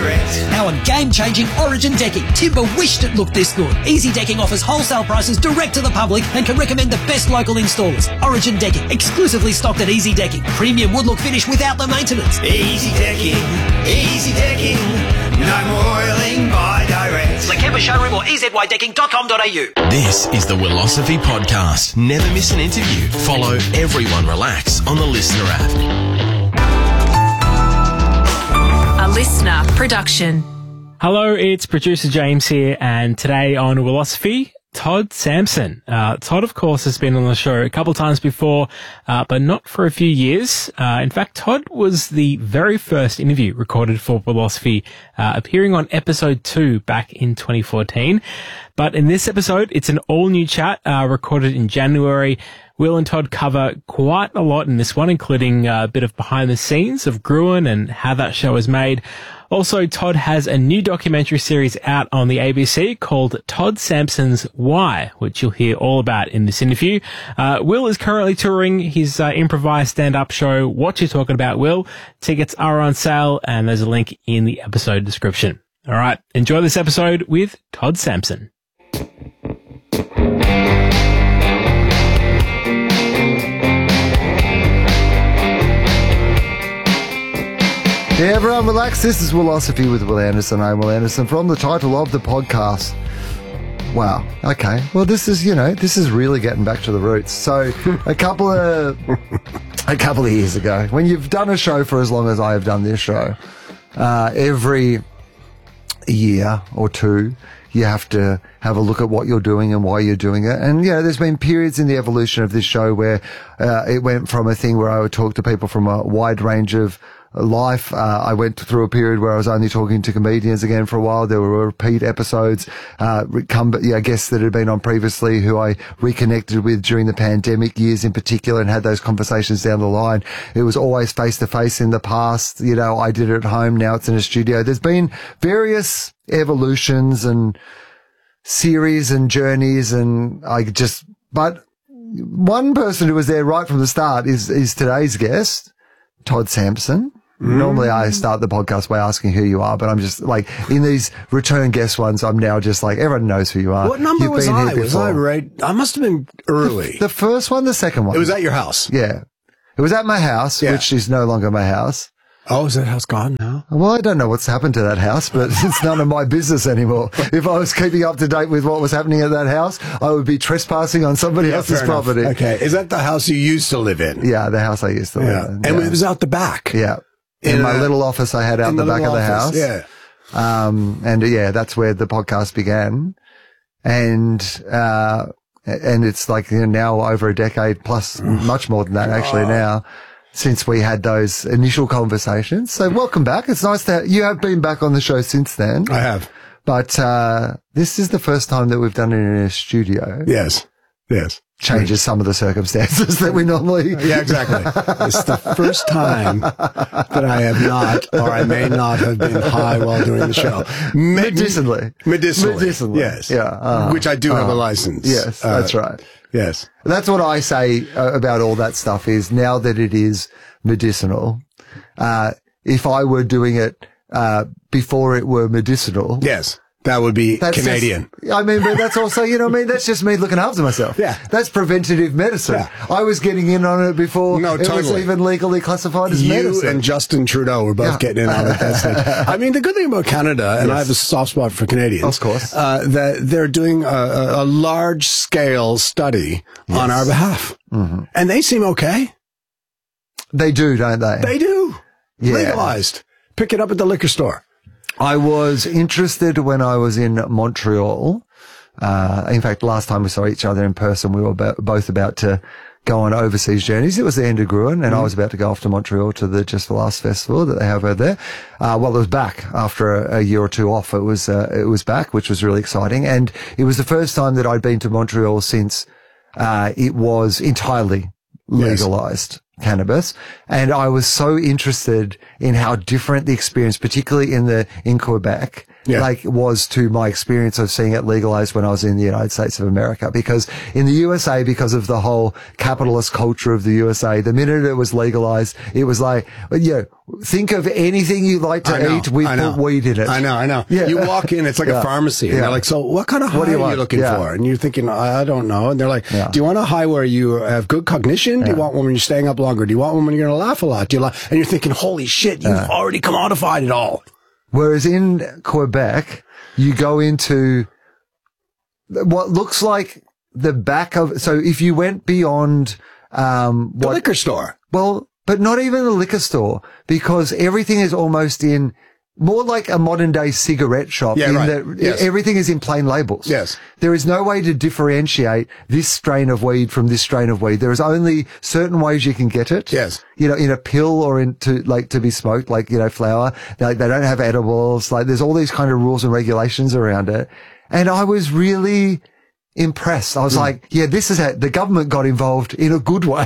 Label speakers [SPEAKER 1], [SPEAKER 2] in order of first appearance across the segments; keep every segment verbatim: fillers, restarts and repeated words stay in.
[SPEAKER 1] Direct.
[SPEAKER 2] Our game-changing Origin decking. Timber wished it looked this good. Easy Decking offers wholesale prices direct to the public and can recommend the best local installers. Origin Decking, exclusively stocked at Easy Decking. Premium wood look finish without the maintenance.
[SPEAKER 1] Easy Decking, Easy Decking. No more oiling by Direct.
[SPEAKER 2] Lakemba Showroom or e z y decking dot com dot a u.
[SPEAKER 3] This is the Willosophy Podcast. Never miss an interview. Follow Everyone Relax on the Listener app.
[SPEAKER 4] A Listener production.
[SPEAKER 5] Hello, it's producer James here, and today on Willosophy, Todd Sampson. Uh, Todd, of course, has been on the show a couple times before, uh, but not for a few years. Uh, in fact, Todd was the very first interview recorded for Willosophy, uh, appearing on episode two back in twenty fourteen. But in this episode, it's an all-new chat, uh, recorded in January. Will and Todd cover quite a lot in this one, including a bit of behind the scenes of Gruen and how that show was made. Also, Todd has a new documentary series out on the A B C called Todd Sampson's Why, which you'll hear all about in this interview. Uh, Will is currently touring his uh, improvised stand-up show, What You Talking About, Will. Tickets are on sale, and there's a link in the episode description. All right, enjoy this episode with Todd Sampson.
[SPEAKER 6] Hey everyone, relax. This is Willosophy with Will Anderson. I'm Will Anderson from the title of the podcast. Wow. Okay. Well, this is, you know, this is really getting back to the roots. So a couple of, a couple of years ago, when you've done a show for as long as I have done this show, uh, every year or two, you have to have a look at what you're doing and why you're doing it. And, you know, there's been periods in the evolution of this show where uh, it went from a thing where I would talk to people from a wide range of life. Uh, I went through a period where I was only talking to comedians again for a while. There were repeat episodes, uh, come, yeah, guests that had been on previously who I reconnected with during the pandemic years in particular and had those conversations down the line. It was always face to face in the past. You know, I did it at home. Now it's in a studio. There's been various evolutions and series and journeys, and I just, but one person who was there right from the start is, is today's guest, Todd Sampson. Mm. Normally I start the podcast by asking who you are, but I'm just like, in these return guest ones, I'm now just like, everyone knows who you are.
[SPEAKER 7] What number
[SPEAKER 6] You've
[SPEAKER 7] was
[SPEAKER 6] been
[SPEAKER 7] I?
[SPEAKER 6] here
[SPEAKER 7] Was
[SPEAKER 6] before.
[SPEAKER 7] I right? I must have been early.
[SPEAKER 6] The, the first one, the second one.
[SPEAKER 7] It was at your house.
[SPEAKER 6] Yeah. It was at my house,
[SPEAKER 7] Yeah.
[SPEAKER 6] which is no longer my house.
[SPEAKER 7] Oh, is that house gone now?
[SPEAKER 6] Well, I don't know what's happened to that house, but it's none of my business anymore. If I was keeping up to date with what was happening at that house, I would be trespassing on somebody
[SPEAKER 7] Yeah,
[SPEAKER 6] else's
[SPEAKER 7] fair enough.
[SPEAKER 6] property.
[SPEAKER 7] Okay. Is that the house you used to live in?
[SPEAKER 6] Yeah, the house I used to live
[SPEAKER 7] Yeah.
[SPEAKER 6] in.
[SPEAKER 7] And
[SPEAKER 6] yeah.
[SPEAKER 7] it was out the back.
[SPEAKER 6] Yeah. In,
[SPEAKER 7] In
[SPEAKER 6] my
[SPEAKER 7] a-
[SPEAKER 6] little office I had out
[SPEAKER 7] in
[SPEAKER 6] the,
[SPEAKER 7] the
[SPEAKER 6] back of
[SPEAKER 7] little
[SPEAKER 6] the
[SPEAKER 7] office,
[SPEAKER 6] house.
[SPEAKER 7] Yeah.
[SPEAKER 6] Um, and uh, yeah, that's where the podcast began. And, uh, and it's like, you know, now over a decade plus, much more than that actually now, since we had those initial conversations. So welcome back. It's nice that you have been back on the show since then.
[SPEAKER 7] I have.
[SPEAKER 6] But, uh, this is the first time that we've done it in a studio.
[SPEAKER 7] Yes. Yes.
[SPEAKER 6] Changes some of the circumstances that we normally.
[SPEAKER 7] Yeah, exactly. It's the first time that I have not, or I may not have been high while doing the show. Me-
[SPEAKER 6] Medicinally.
[SPEAKER 7] Medicinally.
[SPEAKER 6] Medicinally.
[SPEAKER 7] Yes.
[SPEAKER 6] Yeah. Uh,
[SPEAKER 7] Which I do have
[SPEAKER 6] uh,
[SPEAKER 7] a license.
[SPEAKER 6] Yes,
[SPEAKER 7] Uh,
[SPEAKER 6] that's right.
[SPEAKER 7] Yes.
[SPEAKER 6] That's what I say uh, about all that stuff is now that it is medicinal, uh, if I were doing it, uh, before it were medicinal.
[SPEAKER 7] Yes. That would be
[SPEAKER 6] That's
[SPEAKER 7] Canadian.
[SPEAKER 6] Just, I mean, but that's also, you know what I mean? That's just me looking after myself.
[SPEAKER 7] Yeah.
[SPEAKER 6] That's preventative medicine.
[SPEAKER 7] Yeah.
[SPEAKER 6] I was getting in on it before
[SPEAKER 7] No,
[SPEAKER 6] it was
[SPEAKER 7] totally.
[SPEAKER 6] even legally classified as
[SPEAKER 7] You
[SPEAKER 6] medicine.
[SPEAKER 7] and Justin Trudeau were both
[SPEAKER 6] Yeah.
[SPEAKER 7] getting in on it at that stage. I mean, the good thing about Canada, and
[SPEAKER 6] Yes.
[SPEAKER 7] I have a soft spot for Canadians,
[SPEAKER 6] Of course.
[SPEAKER 7] uh, that they're doing a, a, a large scale study on our behalf. Mm-hmm. And they seem okay.
[SPEAKER 6] They do, don't they?
[SPEAKER 7] They do.
[SPEAKER 6] Yeah.
[SPEAKER 7] Legalized. Pick it up at the liquor store.
[SPEAKER 6] I was interested when I was in Montreal. Uh, in fact, last time we saw each other in person, we were bo- both about to go on overseas journeys. It was the end of Gruen, and mm. I was about to go off to Montreal to the Just for Laughs festival that they have over there. Uh, well, it was back after a, a year or two off. It was, uh, it was back, which was really exciting. And it was the first time that I'd been to Montreal since, uh, it was entirely legalized. Yes. Cannabis. And I was so interested in how different the experience, particularly in the, in Quebec,
[SPEAKER 7] Yeah.
[SPEAKER 6] like was to my experience of seeing it legalized when I was in the United States of America. Because in the U S A, because of the whole capitalist culture of the U S A, the minute it was legalized, it was like, you know, think of anything you like to
[SPEAKER 7] I know,
[SPEAKER 6] eat, we
[SPEAKER 7] I know.
[SPEAKER 6] put weed in it.
[SPEAKER 7] I know, I know.
[SPEAKER 6] Yeah.
[SPEAKER 7] You walk in, it's like
[SPEAKER 6] Yeah.
[SPEAKER 7] a pharmacy. And
[SPEAKER 6] Yeah.
[SPEAKER 7] they're like, so what kind of high
[SPEAKER 6] What do you
[SPEAKER 7] are
[SPEAKER 6] want?
[SPEAKER 7] you looking
[SPEAKER 6] Yeah.
[SPEAKER 7] for? And you're thinking, I I don't know. And they're like,
[SPEAKER 6] Yeah.
[SPEAKER 7] do you want a high where you have good cognition? Do you want one when you're staying up longer? Do you want one when you're going to laugh a lot? Do you like, and you're thinking, holy shit, you've already commodified it all.
[SPEAKER 6] Whereas in Quebec, you go into what looks like the back of, so if you went beyond, um,
[SPEAKER 7] The
[SPEAKER 6] what,
[SPEAKER 7] liquor store.
[SPEAKER 6] well, but not even the liquor store, because everything is almost in more like a modern day cigarette shop.
[SPEAKER 7] Yeah,
[SPEAKER 6] in
[SPEAKER 7] right.
[SPEAKER 6] that
[SPEAKER 7] Yes.
[SPEAKER 6] everything is in plain labels.
[SPEAKER 7] Yes.
[SPEAKER 6] There is no way to differentiate this strain of weed from this strain of weed. There is only certain ways you can get it.
[SPEAKER 7] Yes.
[SPEAKER 6] You know, in a pill or into like to be smoked, like, you know, flower. They, they don't have edibles. Like there's all these kind of rules and regulations around it. And I was really impressed. I was like, yeah, this is how the government got involved in a good way.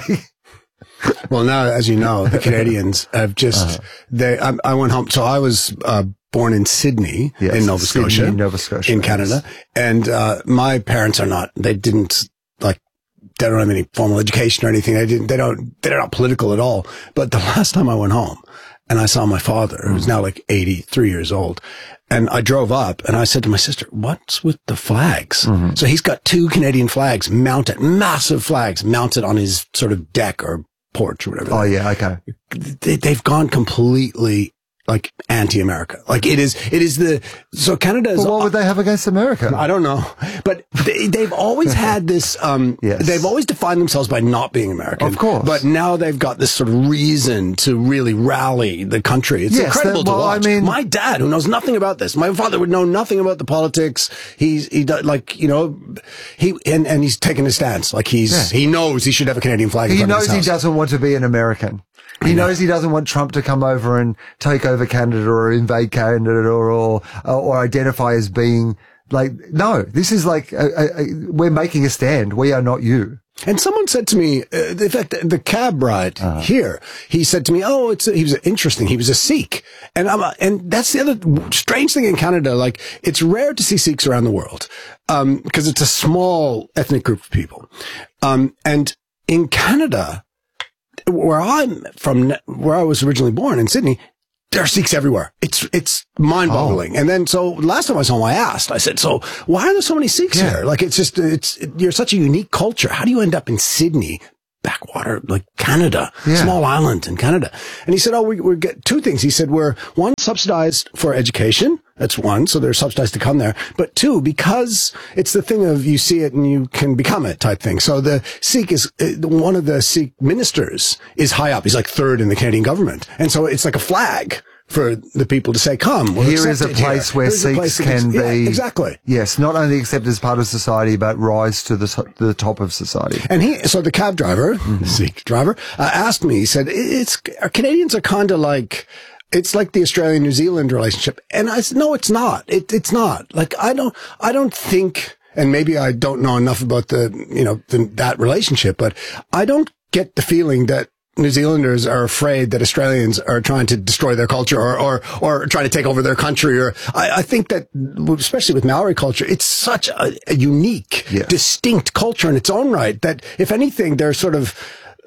[SPEAKER 7] Well, now, as you know, the Canadians have just,
[SPEAKER 6] Uh-huh.
[SPEAKER 7] they, I, I went home. So I was, uh, born in Sydney,
[SPEAKER 6] Yes,
[SPEAKER 7] in Nova
[SPEAKER 6] Sydney,
[SPEAKER 7] Scotia,
[SPEAKER 6] Nova Scotia,
[SPEAKER 7] in
[SPEAKER 6] yes.
[SPEAKER 7] Canada. And, uh, my parents are not, they didn't like, they don't have any formal education or anything. They didn't, they don't, they're not political at all. But the last time I went home and I saw my father, who's now like eighty-three years old, and I drove up and I said to my sister, what's with the flags?
[SPEAKER 6] Mm-hmm.
[SPEAKER 7] So he's got two Canadian flags mounted, massive flags mounted on his sort of deck or porch or whatever.
[SPEAKER 6] Oh yeah. Okay.
[SPEAKER 7] They, they've gone completely like anti-America. Like it is, it is the, so Canada is,
[SPEAKER 6] Well, what would they have against America?
[SPEAKER 7] I don't know, but they, they've always had this, um,
[SPEAKER 6] Yes.
[SPEAKER 7] they've always defined themselves by not being American.
[SPEAKER 6] Of course.
[SPEAKER 7] But now they've got this sort of reason to really rally the country. It's
[SPEAKER 6] Yes,
[SPEAKER 7] incredible
[SPEAKER 6] that- well,
[SPEAKER 7] to
[SPEAKER 6] I
[SPEAKER 7] watch.
[SPEAKER 6] mean-
[SPEAKER 7] My dad, who knows nothing about this, my father would know nothing about the politics. He's, he does, like, you know, he, and, and he's taken a stance. Like he's,
[SPEAKER 6] Yeah.
[SPEAKER 7] he knows he should have a Canadian flag. in
[SPEAKER 6] He
[SPEAKER 7] front of
[SPEAKER 6] knows
[SPEAKER 7] his
[SPEAKER 6] he
[SPEAKER 7] house.
[SPEAKER 6] doesn't want to be an American. He knows he doesn't want Trump to come over and take over Canada or invade Canada or or, or identify as being like, no, this is like, a, a, a, we're making a stand. We are not you.
[SPEAKER 7] And someone said to me, uh, in fact, the, the cab ride
[SPEAKER 6] Uh-huh.
[SPEAKER 7] here, he said to me, oh, it's, a, he was interesting. He was a Sikh. And I'm, a, and that's the other strange thing in Canada. Like, it's rare to see Sikhs around the world. Um, cause it's a small ethnic group of people. Um, and in Canada, where I'm from, where I was originally born in Sydney, there are Sikhs everywhere. It's, it's mind boggling.
[SPEAKER 6] Oh.
[SPEAKER 7] And then, so last time I saw him, I asked, I said, so why are there so many Sikhs
[SPEAKER 6] Yeah.
[SPEAKER 7] here? Like, it's just, it's, it, you're such a unique culture. How do you end up in Sydney, backwater, like Canada,
[SPEAKER 6] Yeah.
[SPEAKER 7] small island in Canada? And he said, oh, we, we get two things. He said, we're one, subsidized for education. That's one. So they're subsidized to come there. But two, because it's the thing of you see it and you can become it type thing. So the Sikh is, uh, one of the Sikh ministers is high up. He's like third in the Canadian government. And so it's like a flag for the people to say, come. we're
[SPEAKER 6] Here is a
[SPEAKER 7] accepted
[SPEAKER 6] place
[SPEAKER 7] here.
[SPEAKER 6] where
[SPEAKER 7] Here's a
[SPEAKER 6] Sikhs
[SPEAKER 7] place that
[SPEAKER 6] can
[SPEAKER 7] is-
[SPEAKER 6] be,
[SPEAKER 7] yeah, exactly.
[SPEAKER 6] Yes, not only accepted as part of society, but rise to the, to the top of society.
[SPEAKER 7] And he, so the cab driver, the Sikh driver, uh, asked me, he said, it's, our Canadians are kind of like, it's like the Australia-New Zealand relationship. And I said, no, it's not. It, it's not. Like, I don't, I don't think, and maybe I don't know enough about the, you know, the, that relationship, but I don't get the feeling that New Zealanders are afraid that Australians are trying to destroy their culture or, or, or trying to take over their country. Or I, I think that, especially with Maori culture, it's such a, a unique,
[SPEAKER 6] Yeah.
[SPEAKER 7] distinct culture in its own right that if anything, they're sort of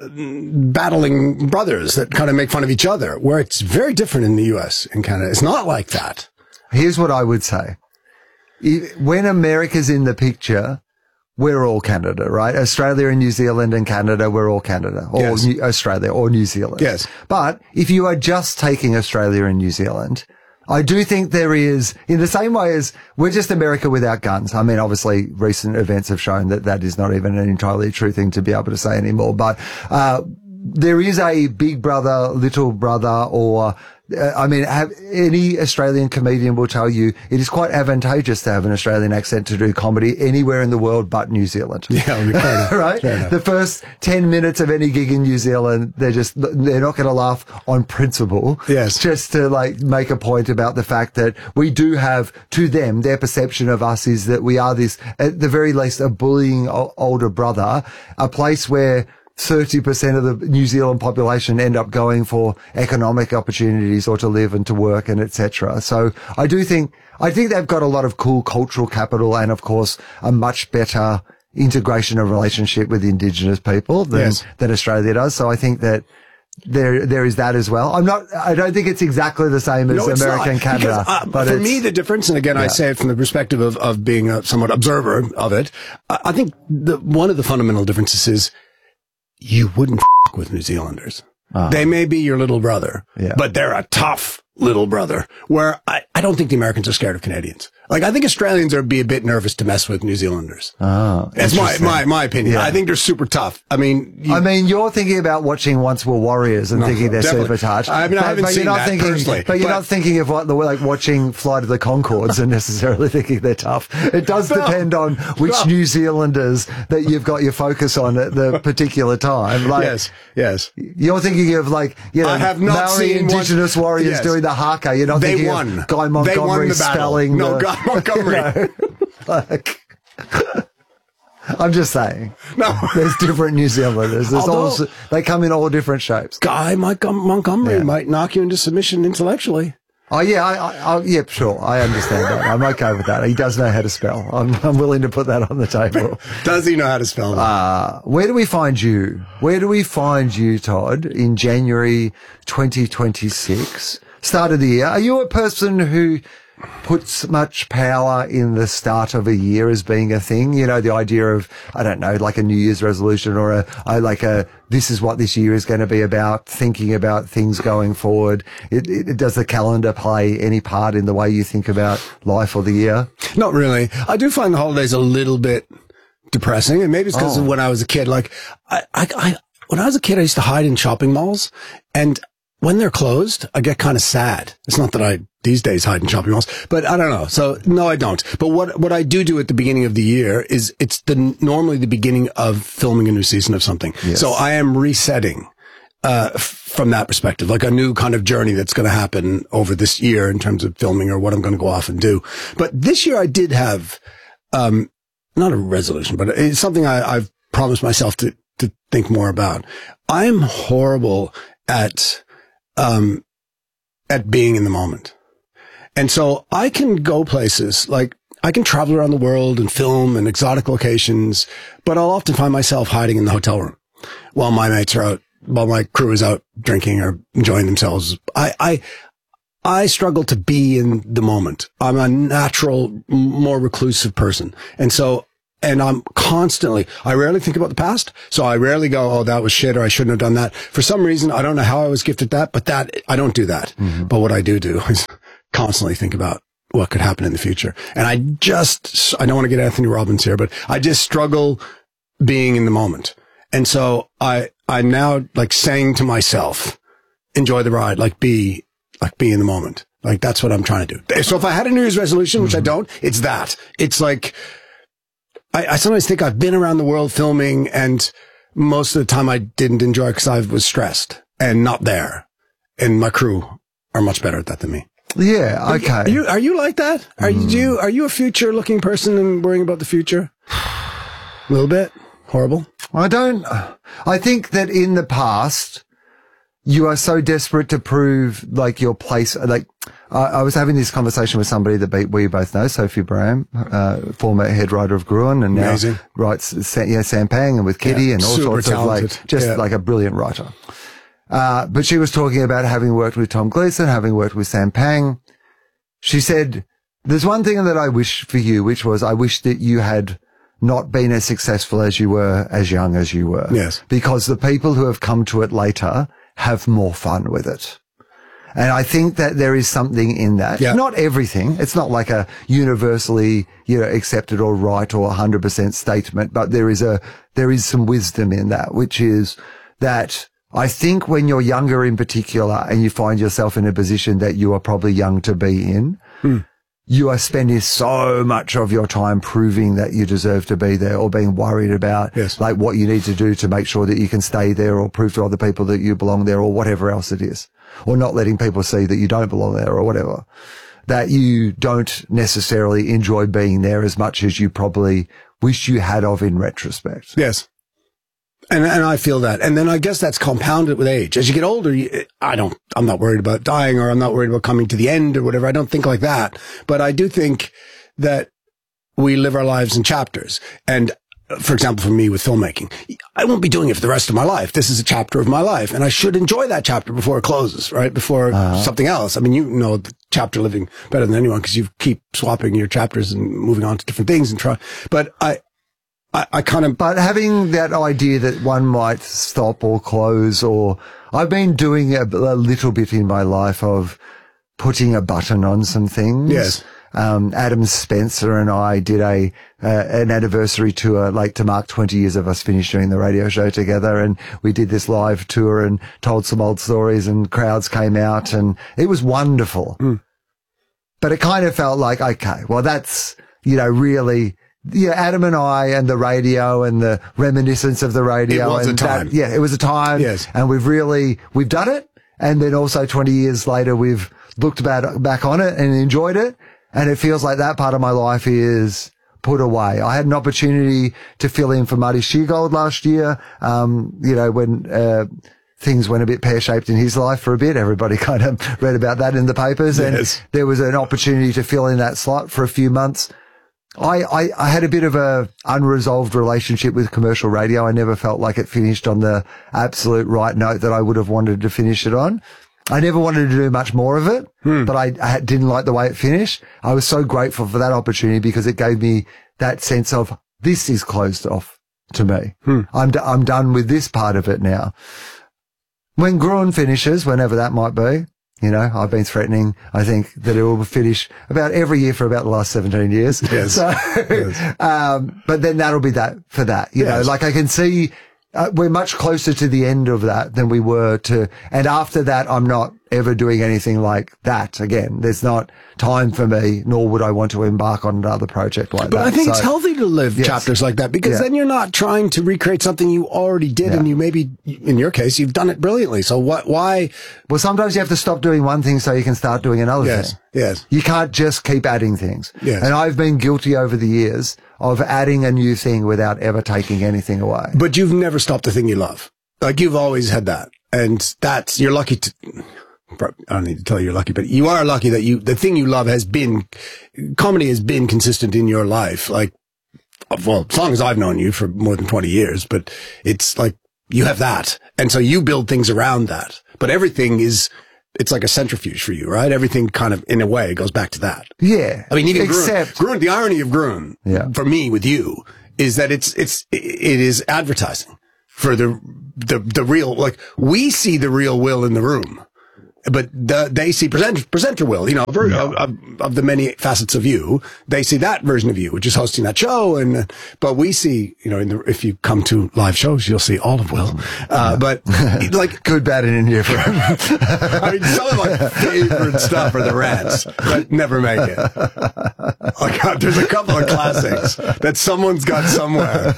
[SPEAKER 7] battling brothers that kind of make fun of each other, where it's very different in the U S and Canada. It's not like that.
[SPEAKER 6] Here's what I would say. If- When America's in the picture, we're all Canada, right? Australia and New Zealand and Canada, we're all Canada, or
[SPEAKER 7] Yes.
[SPEAKER 6] New, Australia or New Zealand.
[SPEAKER 7] Yes.
[SPEAKER 6] But if you are just taking Australia and New Zealand, I do think there is, in the same way as we're just America without guns. I mean, obviously recent events have shown that that is not even an entirely true thing to be able to say anymore, but, uh, there is a big brother, little brother, or, uh, I mean, have, any Australian comedian will tell you it is quite advantageous to have an Australian accent to do comedy anywhere in the world but New Zealand.
[SPEAKER 7] Yeah, fair enough.
[SPEAKER 6] Right?
[SPEAKER 7] Fair enough.
[SPEAKER 6] The first ten minutes of any gig in New Zealand, they're just, they're not going to laugh on principle.
[SPEAKER 7] Yes.
[SPEAKER 6] Just to like make a point about the fact that we do have, to them, their perception of us is that we are this, at the very least, a bullying o- older brother, a place where thirty percent of the New Zealand population end up going for economic opportunities or to live and to work and et cetera. So I do think, I think they've got a lot of cool cultural capital and, of course, a much better integration of relationship with Indigenous people than,
[SPEAKER 7] Yes.
[SPEAKER 6] than Australia does. So I think that there, there is that as well. I'm not, I don't think it's exactly the same as
[SPEAKER 7] No, it's
[SPEAKER 6] American
[SPEAKER 7] not.
[SPEAKER 6] Canada.
[SPEAKER 7] Because, uh,
[SPEAKER 6] but
[SPEAKER 7] for
[SPEAKER 6] it's-
[SPEAKER 7] me, the difference, and again, I
[SPEAKER 6] Yeah.
[SPEAKER 7] say it from the perspective of, of being a somewhat observer of it, I, I think the, one of the fundamental differences is you wouldn't f- with New Zealanders. They may be your little brother,
[SPEAKER 6] Yeah.
[SPEAKER 7] but they're a tough little brother, where I, I don't think the Americans are scared of Canadians. Like, I think Australians are be a bit nervous to mess with New Zealanders.
[SPEAKER 6] Oh,
[SPEAKER 7] That's my,
[SPEAKER 6] interesting.
[SPEAKER 7] my, my opinion.
[SPEAKER 6] Yeah.
[SPEAKER 7] I think they're super tough. I mean, you,
[SPEAKER 6] I mean, you're thinking about watching Once Were Warriors and
[SPEAKER 7] No,
[SPEAKER 6] thinking they're
[SPEAKER 7] definitely.
[SPEAKER 6] super touched.
[SPEAKER 7] I mean, I haven't
[SPEAKER 6] but
[SPEAKER 7] seen
[SPEAKER 6] you're not
[SPEAKER 7] that
[SPEAKER 6] thinking,
[SPEAKER 7] personally,
[SPEAKER 6] But you're
[SPEAKER 7] but-
[SPEAKER 6] not thinking of what the like watching Flight of the Conchords and necessarily thinking they're tough. It does
[SPEAKER 7] No.
[SPEAKER 6] depend on which
[SPEAKER 7] No.
[SPEAKER 6] New Zealanders that you've got your focus on at the particular time. Like,
[SPEAKER 7] yes, yes.
[SPEAKER 6] You're thinking of like, you know,
[SPEAKER 7] I have not
[SPEAKER 6] Maori
[SPEAKER 7] seen one-
[SPEAKER 6] Indigenous warriors
[SPEAKER 7] Yes.
[SPEAKER 6] doing the haka. You're not
[SPEAKER 7] They
[SPEAKER 6] thinking
[SPEAKER 7] won.
[SPEAKER 6] of Guy
[SPEAKER 7] They
[SPEAKER 6] Montgomery
[SPEAKER 7] won the battle.
[SPEAKER 6] spelling.
[SPEAKER 7] No,
[SPEAKER 6] the,
[SPEAKER 7] Guy Montgomery.
[SPEAKER 6] You know, like, I'm just saying.
[SPEAKER 7] No.
[SPEAKER 6] There's different New Zealanders. There's
[SPEAKER 7] Although-
[SPEAKER 6] all, they come in all different shapes.
[SPEAKER 7] Guy Montgom- Montgomery
[SPEAKER 6] Yeah.
[SPEAKER 7] might knock you into submission intellectually.
[SPEAKER 6] Oh yeah, I, I, I, yeah, sure. I understand that. I'm okay with that. He does know how to spell. I'm, I'm willing to put that on the table.
[SPEAKER 7] Does he know how to spell that?
[SPEAKER 6] Uh, where do we find you? Where do we find you, Todd, in January twenty twenty-six? Start of the year. Are you a person who puts much power in the start of a year as being a thing? You know, the idea of, I don't know, like a New Year's resolution or a, I like a, this is what this year is going to be about, thinking about things going forward. It, it, does the calendar play any part in the way you think about life or the year?
[SPEAKER 7] Not really. I do find the holidays a little bit depressing, and maybe it's because
[SPEAKER 6] Oh.
[SPEAKER 7] of when I was a kid. Like, I, I, I, when I was a kid, I used to hide in shopping malls, and when they're closed, I get kind of sad. It's not that I these days hide in shopping malls, but I don't know. So no, I don't. But what what I do do at the beginning of the year is it's the normally the beginning of filming a new season of something.
[SPEAKER 6] Yes.
[SPEAKER 7] So I am resetting. Uh, f- from that perspective, like a new kind of journey that's going to happen over this year in terms of filming or what I'm going to go off and do. But this year I did have, um, not a resolution, but it's something I, I've promised myself to, to think more about. I'm horrible at, um, at being in the moment. And so I can go places, like I can travel around the world and film in exotic locations, but I'll often find myself hiding in the hotel room while my mates are out, while my crew is out drinking or enjoying themselves. I, I, I struggle to be in the moment. I'm a natural, m- more reclusive person. And so, and I'm constantly, I rarely think about the past. So I rarely go, oh, that was shit, or I shouldn't have done that. For some reason, I don't know how I was gifted that, but that, I don't do that. But what I do do is constantly think about what could happen in the future. And I just, I don't want to get Anthony Robbins here, but I just struggle being in the moment. And so I, I'm now like saying to myself, enjoy the ride, like be, like be in the moment. Like that's what I'm trying to do. So if I had a New Year's resolution, which I don't, it's that. It's like, I, I sometimes think I've been around the world filming, and most of the time I didn't enjoy it because I was stressed and not there. And my crew are much better at that than me.
[SPEAKER 6] Yeah. Okay.
[SPEAKER 7] Are you, are you like that? Are you, are you a future looking person and worrying about the future? A little bit. Horrible.
[SPEAKER 6] I don't, I think that in the past, you are so desperate to prove like your place. Like, I, I was having this conversation with somebody that be, we both know, Sophie Braham, uh, former head writer of Gruen, and now
[SPEAKER 7] Amazing.
[SPEAKER 6] writes, Sa- yeah, Sampang and with Kitty
[SPEAKER 7] Yeah,
[SPEAKER 6] and all
[SPEAKER 7] super
[SPEAKER 6] sorts of
[SPEAKER 7] talented.
[SPEAKER 6] like, just
[SPEAKER 7] Yeah.
[SPEAKER 6] like a brilliant writer. Uh, but she was talking about having worked with Tom Gleeson, having worked with Sampang. She said, there's one thing that I wish for you, which was I wish that you had not been as successful as you were, as young as you were.
[SPEAKER 7] Yes.
[SPEAKER 6] Because the people who have come to it later have more fun with it. And I think that there is something in that.
[SPEAKER 7] Yeah.
[SPEAKER 6] Not everything. It's not like a universally, you know, accepted or right or one hundred percent statement, but there is a, there is some wisdom in that, which is that I think when you're younger in particular and you find yourself in a position that you are probably young to be in,
[SPEAKER 7] Hmm.
[SPEAKER 6] you are spending so much of your time proving that you deserve to be there or being worried about
[SPEAKER 7] Yes.
[SPEAKER 6] like what you need to do to make sure that you can stay there or prove to other people that you belong there or whatever else it is, or not letting people see that you don't belong there or whatever, that you don't necessarily enjoy being there as much as you probably wish you had of in retrospect.
[SPEAKER 7] Yes. And and I feel that. And then I guess that's compounded with age. As you get older, you, I don't, I'm not worried about dying, or I'm not worried about coming to the end or whatever. I don't think like that. But I do think that we live our lives in chapters. And for example, for me with filmmaking, I won't be doing it for the rest of my life. This is a chapter of my life, and I should enjoy that chapter before it closes, right? Before uh-huh. something else. I mean, you know the chapter living better than anyone, because you keep swapping your chapters and moving on to different things and try. But I, I, I kind of,
[SPEAKER 6] but having that idea that one might stop or close, or I've been doing a, a little bit in my life of putting a button on some things.
[SPEAKER 7] Yes.
[SPEAKER 6] Um, Adam Spencer and I did a, uh, an anniversary tour, like to mark twenty years of us finished doing the radio show together. And we did this live tour and told some old stories, and crowds came out, and it was wonderful. Mm. But it kind of felt like, okay, well, that's, you know, really, yeah, Adam and I and the radio and the reminiscence of the radio.
[SPEAKER 7] It was
[SPEAKER 6] and
[SPEAKER 7] a time.
[SPEAKER 6] That, yeah, it was a time.
[SPEAKER 7] Yes.
[SPEAKER 6] And we've really, we've done it. And then also twenty years later, we've looked back, back on it and enjoyed it. And it feels like that part of my life is put away. I had an opportunity to fill in for Marty Sheargold last year. Um, you know, when, uh, things went a bit pear-shaped in his life for a bit. Everybody kind of read about that in the papers.
[SPEAKER 7] Yes.
[SPEAKER 6] And there was an opportunity to fill in that slot for a few months. I, I, I had a bit of a unresolved relationship with commercial radio. I never felt like it finished on the absolute right note that I would have wanted to finish it on. I never wanted to do much more of it, hmm. but I, I didn't like the way it finished. I was so grateful for that opportunity, because it gave me that sense of, this is closed off to me. Hmm. I'm, d- I'm done with this part of it now. When Gruen finishes, whenever that might be, you know, I've been threatening, I think, that it will finish about every year for about the last seventeen years.
[SPEAKER 7] Yes.
[SPEAKER 6] So,
[SPEAKER 7] yes.
[SPEAKER 6] um, but then that'll be that for that, you yes. know, like I can see, Uh, we're much closer to the end of that than we were to, and after that, I'm not ever doing anything like that again. There's not time for me, nor would I want to embark on another project like
[SPEAKER 7] but
[SPEAKER 6] that.
[SPEAKER 7] But I think
[SPEAKER 6] so,
[SPEAKER 7] it's healthy to live
[SPEAKER 6] yes.
[SPEAKER 7] chapters like that, because
[SPEAKER 6] yeah.
[SPEAKER 7] then you're not trying to recreate something you already did,
[SPEAKER 6] yeah.
[SPEAKER 7] and you maybe, in your case, you've done it brilliantly. So what? Why?
[SPEAKER 6] Well, sometimes you have to stop doing one thing so you can start doing another
[SPEAKER 7] yes.
[SPEAKER 6] thing.
[SPEAKER 7] Yes.
[SPEAKER 6] You can't just keep adding things.
[SPEAKER 7] Yes.
[SPEAKER 6] And I've been guilty over the years of adding a new thing without ever taking anything away.
[SPEAKER 7] But you've never stopped the thing you love. Like, you've always had that. And that's, you're lucky to, I don't need to tell you you're lucky, but you are lucky that you, the thing you love has been, comedy has been consistent in your life. Like, well, as long as I've known you, for more than twenty years, but it's like, you have that. And so you build things around that. But everything is, it's like a centrifuge for you, right? Everything kind of, in a way, goes back to that.
[SPEAKER 6] Yeah.
[SPEAKER 7] I mean, even
[SPEAKER 6] Except,
[SPEAKER 7] Gruen, Gruen, the irony of Gruen,
[SPEAKER 6] yeah.
[SPEAKER 7] for me with you, is that it's, it's, it is advertising for the, the, the real, like, we see the real Will in the room, but the, they see presenter, presenter Will, you know, ver-
[SPEAKER 6] yeah.
[SPEAKER 7] of, of, of the many facets of you. They see that version of you, which is hosting that show. And, but we see, you know, in the, if you come to live shows, you'll see all of Will. Uh, but like,
[SPEAKER 6] good, bad, and indifferent.
[SPEAKER 7] I mean, some of my favorite stuff are the rants that never make it. Like, uh, there's a couple of classics that someone's got somewhere.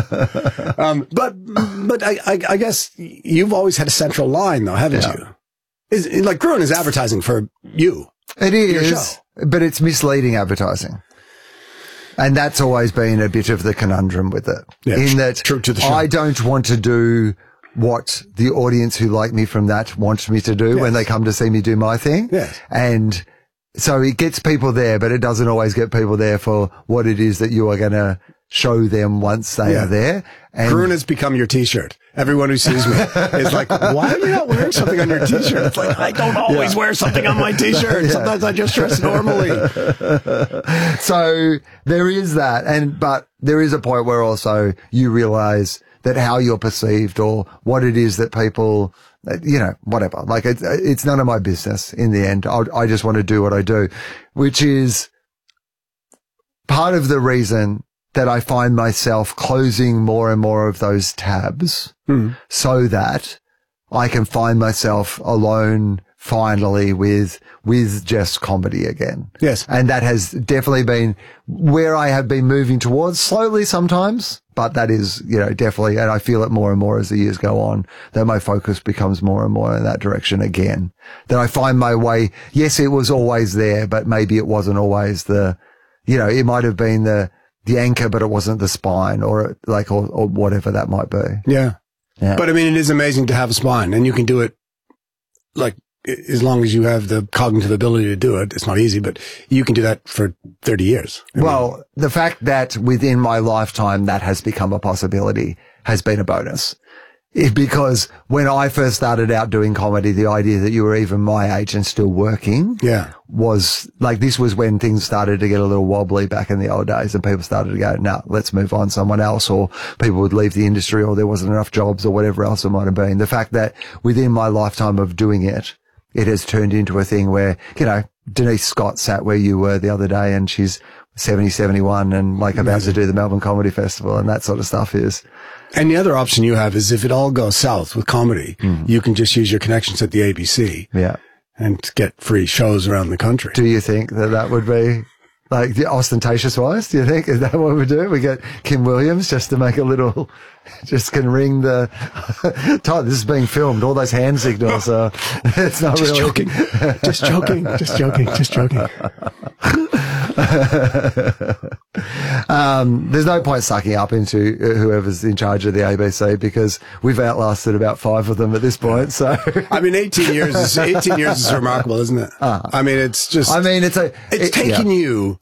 [SPEAKER 7] Um, but, but I, I, I guess you've always had a central line, though, haven't yeah. you? Is, like, Gruen is advertising for you.
[SPEAKER 6] It is, but it's misleading advertising. And that's always been a bit of the conundrum with it.
[SPEAKER 7] Yeah,
[SPEAKER 6] in that
[SPEAKER 7] true to the show.
[SPEAKER 6] I don't want to do what the audience who like me from that want me to do yes. when they come to see me do my thing.
[SPEAKER 7] Yes.
[SPEAKER 6] And so it gets people there, but it doesn't always get people there for what it is that you are going to show them once they yeah. are there. And
[SPEAKER 7] Gruen has become your T-shirt. Everyone who sees me is like, why are you not wearing something on your T-shirt? It's like, I don't always yeah. wear something on my T-shirt. Yeah. Sometimes I just dress normally.
[SPEAKER 6] So there is that. And, but there is a point where also you realize that how you're perceived or what it is that people, you know, whatever, like it's, it's none of my business in the end. I, I just want to do what I do, which is part of the reason that I find myself closing more and more of those tabs mm. so that I can find myself alone finally with, with just comedy again.
[SPEAKER 7] Yes.
[SPEAKER 6] And that has definitely been where I have been moving towards slowly sometimes, but that is, you know, definitely, and I feel it more and more as the years go on, that my focus becomes more and more in that direction again. That I find my way, yes, it was always there, but maybe it wasn't always the, you know, it might have been the, the anchor, but it wasn't the spine or like, or, or whatever that might be.
[SPEAKER 7] Yeah.
[SPEAKER 6] Yeah.
[SPEAKER 7] But I mean, it is amazing to have a spine, and you can do it like as long as you have the cognitive ability to do it. It's not easy, but you can do that for thirty years. I
[SPEAKER 6] Well,
[SPEAKER 7] mean,
[SPEAKER 6] the fact that within my lifetime that has become a possibility has been a bonus. It, because when I first started out doing comedy, the idea that you were even my age and still working
[SPEAKER 7] yeah.
[SPEAKER 6] was like, this was when things started to get a little wobbly back in the old days, and people started to go, no, nah, let's move on someone else, or people would leave the industry, or there wasn't enough jobs, or whatever else it might have been. The fact that within my lifetime of doing it, it has turned into a thing where, you know, Denise Scott sat where you were the other day, and she's seventy, seventy-one and like about to do the Melbourne Comedy Festival, and that sort of stuff is.
[SPEAKER 7] And the other option you have is if it all goes south with comedy, mm. you can just use your connections at the A B C.
[SPEAKER 6] Yeah.
[SPEAKER 7] And get free shows around the country.
[SPEAKER 6] Do you think that that would be like the ostentatious wise? Do you think is that what we do? We get Kim Williams just to make a little, just can ring the, Todd, this is being filmed. All those hand signals are, it's not
[SPEAKER 7] just
[SPEAKER 6] really.
[SPEAKER 7] Joking. Just joking. Just joking. Just joking.
[SPEAKER 6] um, there's no point sucking up into whoever's in charge of the A B C, because we've outlasted about five of them at this point. So,
[SPEAKER 7] I mean, eighteen years is, eighteen years is remarkable, isn't it? Uh, I mean, it's just,
[SPEAKER 6] I mean, it's a,
[SPEAKER 7] it's
[SPEAKER 6] it,
[SPEAKER 7] taken
[SPEAKER 6] yeah.
[SPEAKER 7] you,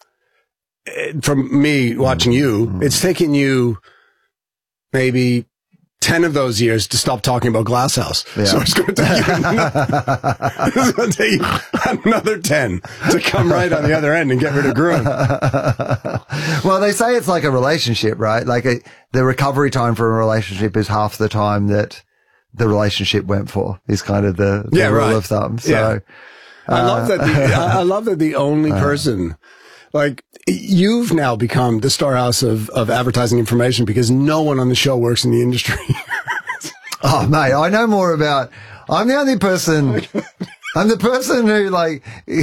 [SPEAKER 7] from me watching you, mm-hmm. it's taken you maybe ten of those years to stop talking about Glasshouse. Yeah. So it's going to take you another, it's going to take you another ten to come right on the other end and get rid of Gruen.
[SPEAKER 6] Well, they say it's like a relationship, right? Like a, the recovery time for a relationship is half the time that the relationship went for, is kind of the, the
[SPEAKER 7] yeah,
[SPEAKER 6] rule
[SPEAKER 7] right.
[SPEAKER 6] of thumb. So,
[SPEAKER 7] yeah.
[SPEAKER 6] uh,
[SPEAKER 7] I love that. The, I love that the only person, like, you've now become the storehouse of, of advertising information, because no one on the show works in the industry.
[SPEAKER 6] Oh, mate, I know more about, I'm the only person, I'm the person who, like,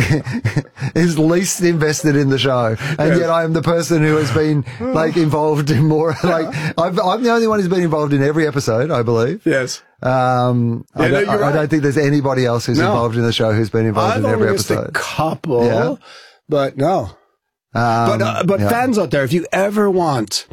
[SPEAKER 6] is least invested in the show. And yes. yet I am the person who has been, like, involved in more, like, I've, I'm the only one who's been involved in every episode, I believe.
[SPEAKER 7] Yes.
[SPEAKER 6] Um,
[SPEAKER 7] yeah,
[SPEAKER 6] I, don't,
[SPEAKER 7] no,
[SPEAKER 6] I,
[SPEAKER 7] right.
[SPEAKER 6] I don't think there's anybody else who's
[SPEAKER 7] no.
[SPEAKER 6] involved in the show who's been involved
[SPEAKER 7] I've
[SPEAKER 6] in every
[SPEAKER 7] only missed
[SPEAKER 6] episode.
[SPEAKER 7] a couple,
[SPEAKER 6] yeah.
[SPEAKER 7] but no.
[SPEAKER 6] Um,
[SPEAKER 7] but uh, but
[SPEAKER 6] yeah.
[SPEAKER 7] fans out there, if you ever want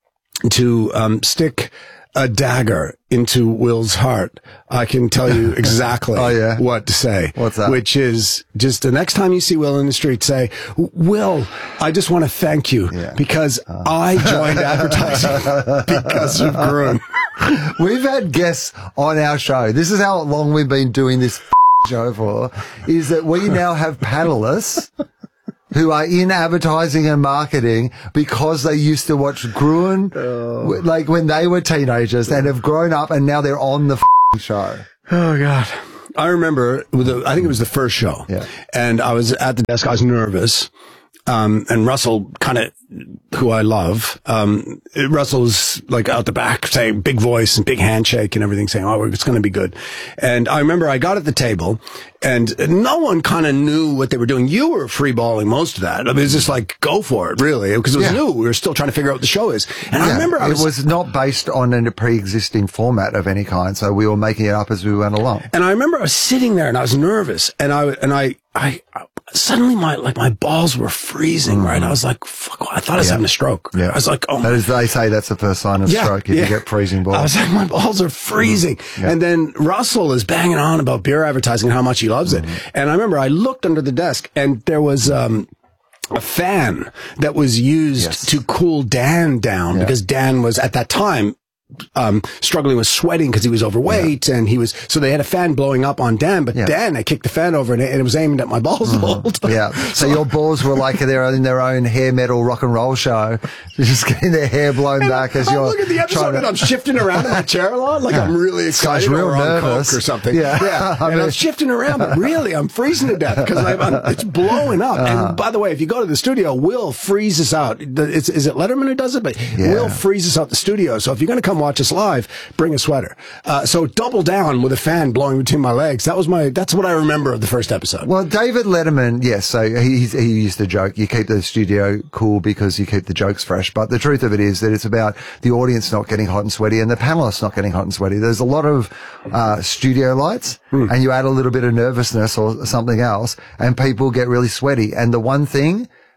[SPEAKER 7] to um, stick a dagger into Will's heart, I can tell you exactly
[SPEAKER 6] oh, yeah.
[SPEAKER 7] what to say.
[SPEAKER 6] What's that?
[SPEAKER 7] Which is just the next time you see Will in the street, say, Will, I just want to thank you yeah. because uh. I joined advertising because of Gruen.
[SPEAKER 6] We've had guests on our show. This is how long we've been doing this show for, is that we now have panelists who are in advertising and marketing because they used to watch Gruen, oh. like when they were teenagers, and have grown up, and now they're on the f- show.
[SPEAKER 7] Oh, God. I remember, the, I think it was the first show,
[SPEAKER 6] yeah.
[SPEAKER 7] and I was at the desk, I was nervous, um, and Russell kind of, who I love, um, Russell's like out the back saying big voice and big handshake and everything, saying, oh, it's going to be good. And I remember I got at the table, and no one kind of knew what they were doing. You were freeballing most of that. I mean, it was just like, go for it, really, because it was yeah. new. We were still trying to figure out what the show is. And
[SPEAKER 6] yeah,
[SPEAKER 7] I remember I was,
[SPEAKER 6] it was not based on a pre-existing format of any kind, so we were making it up as we went along.
[SPEAKER 7] And I remember I was sitting there and I was nervous, and I, and I, I, I suddenly my, like my balls were freezing, mm. right? I was like, fuck, I thought I was
[SPEAKER 6] yeah.
[SPEAKER 7] having a stroke.
[SPEAKER 6] Yeah.
[SPEAKER 7] I was like, oh.
[SPEAKER 6] That is, they say that's the first sign of
[SPEAKER 7] yeah,
[SPEAKER 6] stroke, if
[SPEAKER 7] yeah.
[SPEAKER 6] you get freezing balls.
[SPEAKER 7] I was like, my balls are freezing. Mm. Yeah. And then Russell is banging on about beer advertising and how much he loves mm. it. And I remember I looked under the desk, and there was, um, a fan that was used
[SPEAKER 6] yes.
[SPEAKER 7] to cool Dan down yeah. because Dan was at that time um, struggling with sweating because he was overweight, yeah. and he was, so they had a fan blowing up on Dan, but yeah. Dan, I kicked the fan over and it, and it was aimed at my balls
[SPEAKER 6] mm-hmm.
[SPEAKER 7] the whole time.
[SPEAKER 6] Yeah. So your balls were like they're in their own hair metal rock and roll show, just getting their hair blown
[SPEAKER 7] and
[SPEAKER 6] back as
[SPEAKER 7] I
[SPEAKER 6] you're
[SPEAKER 7] look at the episode
[SPEAKER 6] to...
[SPEAKER 7] and I'm shifting around in my chair a lot, like
[SPEAKER 6] yeah.
[SPEAKER 7] I'm really excited
[SPEAKER 6] real
[SPEAKER 7] or on
[SPEAKER 6] nervous.
[SPEAKER 7] coke or something.
[SPEAKER 6] Yeah.
[SPEAKER 7] yeah.
[SPEAKER 6] I
[SPEAKER 7] and
[SPEAKER 6] mean...
[SPEAKER 7] I'm shifting around, but really I'm freezing to death because it's blowing up. Uh-huh. And by the way, if you go to the studio, Will freezes out. It's, is it Letterman who does it? But yeah. Will freezes out the studio. So if you're going to come watch us live, bring a sweater. Uh, so double down with a fan blowing between my legs. That was my, that's what I remember of the first episode.
[SPEAKER 6] Well, David Letterman, yes, so he, he used to joke, you keep the studio cool because you keep the jokes fresh. But the truth of it is that it's about the audience not getting hot and sweaty and the panelists not getting hot and sweaty. There's a lot of, uh, studio lights hmm. and you add a little bit of nervousness or something else and people get really sweaty. And the one thing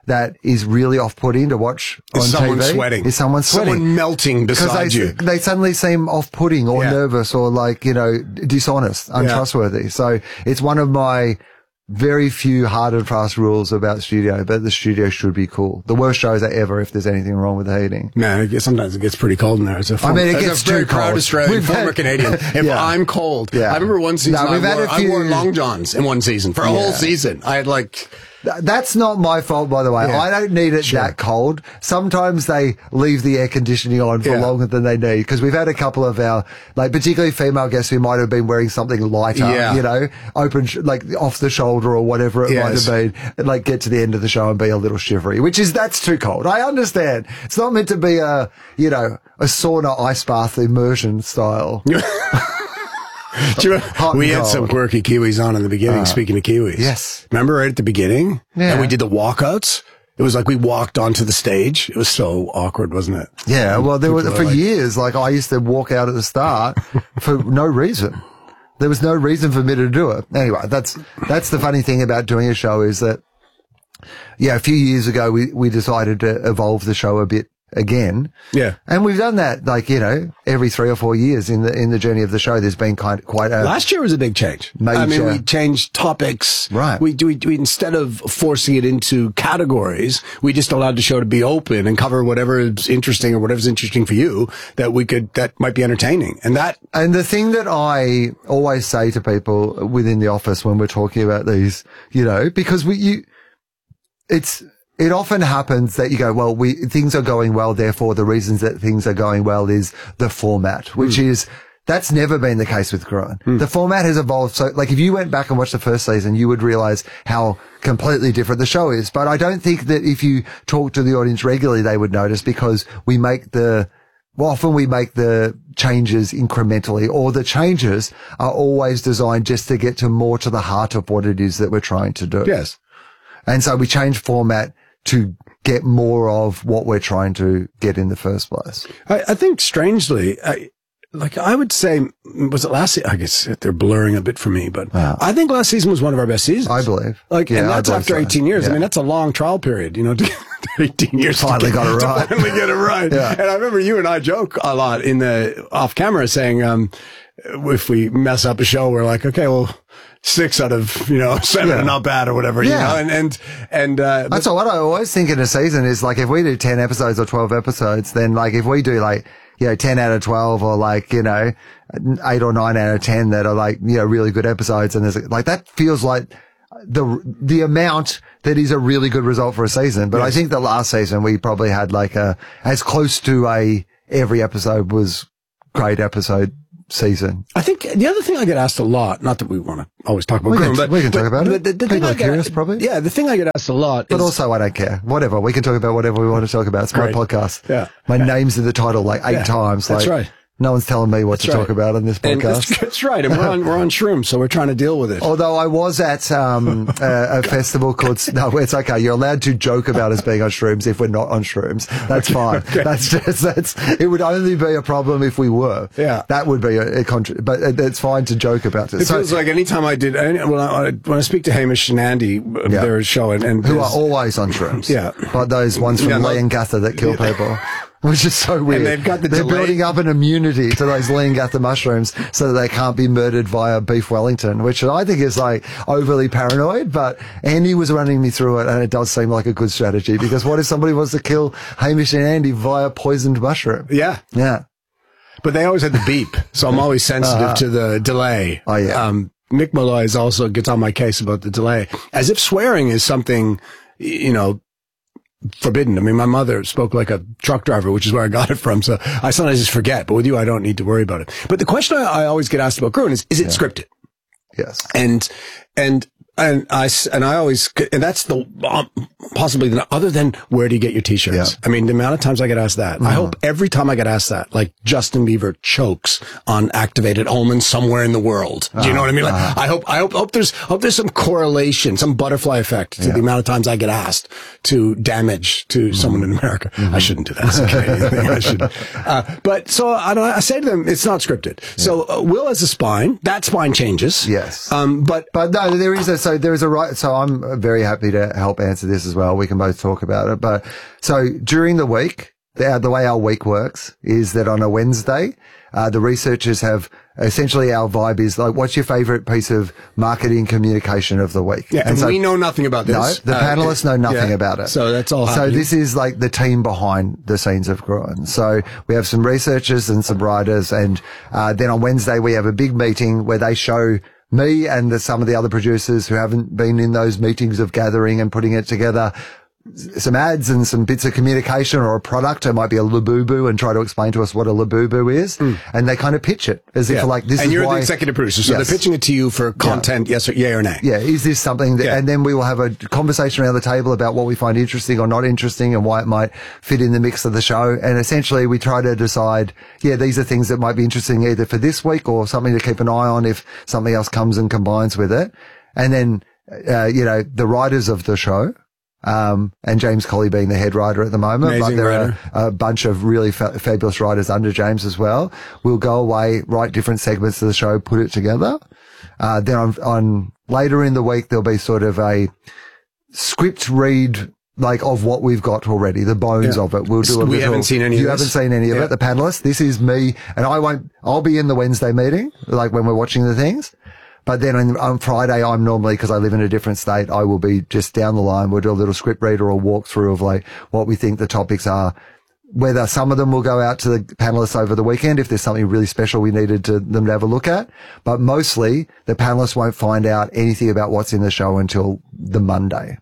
[SPEAKER 6] that is really off-putting to watch on
[SPEAKER 7] Is someone
[SPEAKER 6] T V
[SPEAKER 7] sweating?
[SPEAKER 6] is someone sweating.
[SPEAKER 7] Someone melting beside
[SPEAKER 6] they,
[SPEAKER 7] you.
[SPEAKER 6] They suddenly seem off-putting or
[SPEAKER 7] Yeah.
[SPEAKER 6] nervous or like, you know, dishonest, untrustworthy. So it's one of my very few hard and fast rules about studio, but the studio should be cool. The worst shows are ever if there's anything wrong with the heating.
[SPEAKER 7] Man, it gets, sometimes it gets pretty cold in there. As a former,
[SPEAKER 6] I mean, it
[SPEAKER 7] as
[SPEAKER 6] gets
[SPEAKER 7] a very
[SPEAKER 6] too
[SPEAKER 7] proud
[SPEAKER 6] cold.
[SPEAKER 7] Australian,
[SPEAKER 6] We've
[SPEAKER 7] former
[SPEAKER 6] had-
[SPEAKER 7] Canadian. If
[SPEAKER 6] Yeah.
[SPEAKER 7] I'm cold,
[SPEAKER 6] Yeah.
[SPEAKER 7] I remember one season
[SPEAKER 6] No,
[SPEAKER 7] I,
[SPEAKER 6] we've had
[SPEAKER 7] wore,
[SPEAKER 6] a few-
[SPEAKER 7] I wore long johns in one season for a whole
[SPEAKER 6] Yeah.
[SPEAKER 7] season. I had like,
[SPEAKER 6] Th- That's not my fault, by the way.
[SPEAKER 7] Yeah.
[SPEAKER 6] I don't need it
[SPEAKER 7] Sure.
[SPEAKER 6] that cold. Sometimes they leave the air conditioning on for
[SPEAKER 7] Yeah.
[SPEAKER 6] longer than they need because we've had a couple of our, like, particularly female guests who might have been wearing something lighter,
[SPEAKER 7] Yeah.
[SPEAKER 6] you know, open, sh- like off the shoulder or whatever it
[SPEAKER 7] Yes.
[SPEAKER 6] might have been, and, like, get to the end of the show and be a little shivery, which is, that's too cold. I understand. It's not meant to be a, you know, a sauna ice bath immersion style.
[SPEAKER 7] do you remember-
[SPEAKER 6] Hot
[SPEAKER 7] we
[SPEAKER 6] and
[SPEAKER 7] had some
[SPEAKER 6] cold.
[SPEAKER 7] quirky Kiwis on in the beginning, speaking of Kiwis.
[SPEAKER 6] yes.
[SPEAKER 7] Remember right at the beginning?
[SPEAKER 6] Yeah.
[SPEAKER 7] And we did the walkouts? It was like we walked onto the stage. It was so awkward, wasn't it?
[SPEAKER 6] Yeah, well, there was
[SPEAKER 7] People
[SPEAKER 6] for
[SPEAKER 7] are like-
[SPEAKER 6] years. Like I used to walk out at the start for no reason. There was no reason for me to do it. Anyway, that's that's the funny thing about doing a show is that, yeah, a few years ago we we decided to evolve the show a bit again.
[SPEAKER 7] Yeah.
[SPEAKER 6] And we've done that, like, you know, every three or four years in the in the journey of the show. There's been kind quite a
[SPEAKER 7] Last year was a big change.
[SPEAKER 6] Major.
[SPEAKER 7] I mean, we changed topics.
[SPEAKER 6] Right.
[SPEAKER 7] We, we, we instead of forcing it into categories, we just allowed the show to be open and cover whatever is interesting or whatever's interesting for you that we could, that might be entertaining. And that,
[SPEAKER 6] And the thing that I always say to people within the office when we're talking about these, you know, because we, you, it's, it often happens that you go, well, we, things are going well. Therefore, the reasons that things are going well is the format, which
[SPEAKER 7] Mm.
[SPEAKER 6] is, that's never been the case with Growing. Mm. The format has evolved. So like if you went back and watched the first season, you would realize how completely different the show is. But I don't think that if you talk to the audience regularly, they would notice because we make the, well, often we make the changes incrementally, or the changes are always designed just to get to more to the heart of what it is that we're trying to do.
[SPEAKER 7] yes.
[SPEAKER 6] And so we change format to get more of what we're trying to get in the first place.
[SPEAKER 7] I, I think strangely, I, like I would say, was it last season? I guess they're blurring a bit for me, but
[SPEAKER 6] Wow.
[SPEAKER 7] I think last season was one of our best seasons.
[SPEAKER 6] I believe.
[SPEAKER 7] Like,
[SPEAKER 6] Yeah,
[SPEAKER 7] and
[SPEAKER 6] I
[SPEAKER 7] that's
[SPEAKER 6] believe
[SPEAKER 7] after
[SPEAKER 6] so.
[SPEAKER 7] eighteen years. I
[SPEAKER 6] Yeah.
[SPEAKER 7] mean, that's a long trial period, you know, to eighteen years. to
[SPEAKER 6] Finally
[SPEAKER 7] get-
[SPEAKER 6] got it
[SPEAKER 7] to
[SPEAKER 6] right.
[SPEAKER 7] finally get it right.
[SPEAKER 6] Yeah.
[SPEAKER 7] And I remember you and I joke a lot in the off camera saying, um, if we mess up a show, we're like, okay, well, six out of, you know, seven
[SPEAKER 6] Yeah.
[SPEAKER 7] are not bad or whatever,
[SPEAKER 6] Yeah.
[SPEAKER 7] you know, and, and, and, uh,
[SPEAKER 6] That's what I always think in a season is like if we do ten episodes or twelve episodes, then like if we do like, you know, ten out of twelve or like, you know, eight or nine out of ten that are like, you know, really good episodes. And there's like, that feels like the, the amount that is a really good result for a season. But I think the last season we probably had like a, as close to a, every episode was great episode season.
[SPEAKER 7] I think the other thing I get asked a lot, not that we want to always talk about
[SPEAKER 6] We can-
[SPEAKER 7] Groom, but
[SPEAKER 6] we can talk
[SPEAKER 7] but-
[SPEAKER 6] about it.
[SPEAKER 7] but The, the
[SPEAKER 6] People
[SPEAKER 7] thing I
[SPEAKER 6] are
[SPEAKER 7] get-
[SPEAKER 6] curious, probably.
[SPEAKER 7] Yeah, the thing I get asked a lot
[SPEAKER 6] But
[SPEAKER 7] is,
[SPEAKER 6] also, I don't care. Whatever. We can talk about whatever we want to talk about. It's my
[SPEAKER 7] Great.
[SPEAKER 6] podcast.
[SPEAKER 7] Yeah.
[SPEAKER 6] My name's in the title like eight
[SPEAKER 7] Yeah,
[SPEAKER 6] times.
[SPEAKER 7] that's
[SPEAKER 6] like,
[SPEAKER 7] right.
[SPEAKER 6] No one's telling me what
[SPEAKER 7] That's
[SPEAKER 6] to
[SPEAKER 7] right.
[SPEAKER 6] talk about on this
[SPEAKER 7] and
[SPEAKER 6] podcast.
[SPEAKER 7] that's, that's right, and we're on we're on shrooms, so we're trying to deal with it.
[SPEAKER 6] Although I was at um, a, a festival called, no, it's okay. You're allowed to joke about us being on shrooms if we're not on shrooms. That's fine. That's just, that's, it would only be a problem if we were.
[SPEAKER 7] Yeah.
[SPEAKER 6] That would be a, a contra- but it, it's fine to joke about it.
[SPEAKER 7] It
[SPEAKER 6] So,
[SPEAKER 7] feels like anytime I did, any- when I, when I speak to Hamish and Andy, uh,
[SPEAKER 6] Yeah.
[SPEAKER 7] their show, and, and
[SPEAKER 6] who are
[SPEAKER 7] there's-
[SPEAKER 6] always on shrooms.
[SPEAKER 7] Yeah.
[SPEAKER 6] Like those ones from
[SPEAKER 7] Yeah, no-
[SPEAKER 6] Leongatha that kill people. Which is so weird.
[SPEAKER 7] they've got the
[SPEAKER 6] They're
[SPEAKER 7] delay-
[SPEAKER 6] building up an immunity to those Leongatha mushrooms so that they can't be murdered via beef Wellington, which I think is like overly paranoid, but Andy was running me through it and it does seem like a good strategy because what if somebody wants to kill Hamish and Andy via poisoned mushroom?
[SPEAKER 7] yeah,
[SPEAKER 6] Yeah.
[SPEAKER 7] but they always had the beep, so I'm always sensitive to the delay.
[SPEAKER 6] Oh, yeah.
[SPEAKER 7] Um, Nick Malloy also gets on my case about the delay, as if swearing is something, y- you know, forbidden. I mean, my mother spoke like a truck driver, which is where I got it from. So I sometimes just forget, but with you, I don't need to worry about it. But the question I, I always get asked about Gruen is, is it scripted?
[SPEAKER 6] Yes.
[SPEAKER 7] And, and, and I, s- and I always, and that's the, um, possibly the, other than where do you get your t-shirts?
[SPEAKER 6] Yeah.
[SPEAKER 7] I mean, the amount of times I get asked that, I hope every time I get asked that, like Justin Bieber chokes on activated almonds somewhere in the world. Do you know what I mean? Like, I hope, I hope, hope there's, hope there's some correlation, some butterfly effect to the amount of times I get asked to damage to someone in America. I shouldn't do that. It's a Canadian thing. I should. Uh, but so I, don't, I say to them, it's not scripted. So uh, Will has a spine. That spine changes.
[SPEAKER 6] Yes.
[SPEAKER 7] Um, but
[SPEAKER 6] But no, there is a, so so there's a right. So I'm very happy to help answer this as well. We can both talk about it. But so during the week, the, the way our week works is that on a Wednesday, uh, the researchers have essentially our vibe is like, what's your favorite piece of marketing communication of the week?
[SPEAKER 7] Yeah, and,
[SPEAKER 6] and so,
[SPEAKER 7] we know nothing about this.
[SPEAKER 6] No, the
[SPEAKER 7] uh,
[SPEAKER 6] panelists know nothing
[SPEAKER 7] yeah,
[SPEAKER 6] about it.
[SPEAKER 7] So that's all
[SPEAKER 6] So
[SPEAKER 7] happening.
[SPEAKER 6] this is like the team behind the scenes of Gruen. So we have some researchers and some writers, and uh, then on Wednesday we have a big meeting where they show me and the, some of the other producers who haven't been in those meetings of gathering and putting it together, some ads and some bits of communication or a product. It might be a Labubu, and try to explain to us what a Labubu is. Mm. And they kind of pitch it as if
[SPEAKER 7] Yeah.
[SPEAKER 6] like this
[SPEAKER 7] and
[SPEAKER 6] is
[SPEAKER 7] you're
[SPEAKER 6] why,
[SPEAKER 7] the executive producer, so
[SPEAKER 6] Yes.
[SPEAKER 7] they're pitching it to you for content, yes or yay or nay.
[SPEAKER 6] Yeah, is this something that,
[SPEAKER 7] Yeah.
[SPEAKER 6] and then we will have a conversation around the table about what we find interesting or not interesting and why it might fit in the mix of the show. And essentially we try to decide, yeah, these are things that might be interesting either for this week or something to keep an eye on if something else comes and combines with it. And then, uh, you know, the writers of the show, Um, and James Colley being the head writer at the moment,
[SPEAKER 7] Amazing
[SPEAKER 6] but there
[SPEAKER 7] writer.
[SPEAKER 6] are a bunch of really fa- fabulous writers under James as well. We'll go away, write different segments of the show, put it together. Uh, then on, on later in the week, there'll be sort of a script read, like of what we've got already, the bones
[SPEAKER 7] Yeah.
[SPEAKER 6] of it. We'll do a
[SPEAKER 7] We
[SPEAKER 6] little,
[SPEAKER 7] haven't seen any
[SPEAKER 6] You
[SPEAKER 7] of
[SPEAKER 6] haven't
[SPEAKER 7] this?
[SPEAKER 6] seen any of
[SPEAKER 7] Yeah.
[SPEAKER 6] it, the panelists. This is me, and I won't, I'll be in the Wednesday meeting, like when we're watching the things. But then on, on Friday, I'm normally, because I live in a different state, I will be just down the line. We'll do a little script read or a walkthrough of like what we think the topics are. Whether some of them will go out to the panelists over the weekend if there's something really special we needed to them to have a look at. But mostly the panelists won't find out anything about what's in the show until the Monday.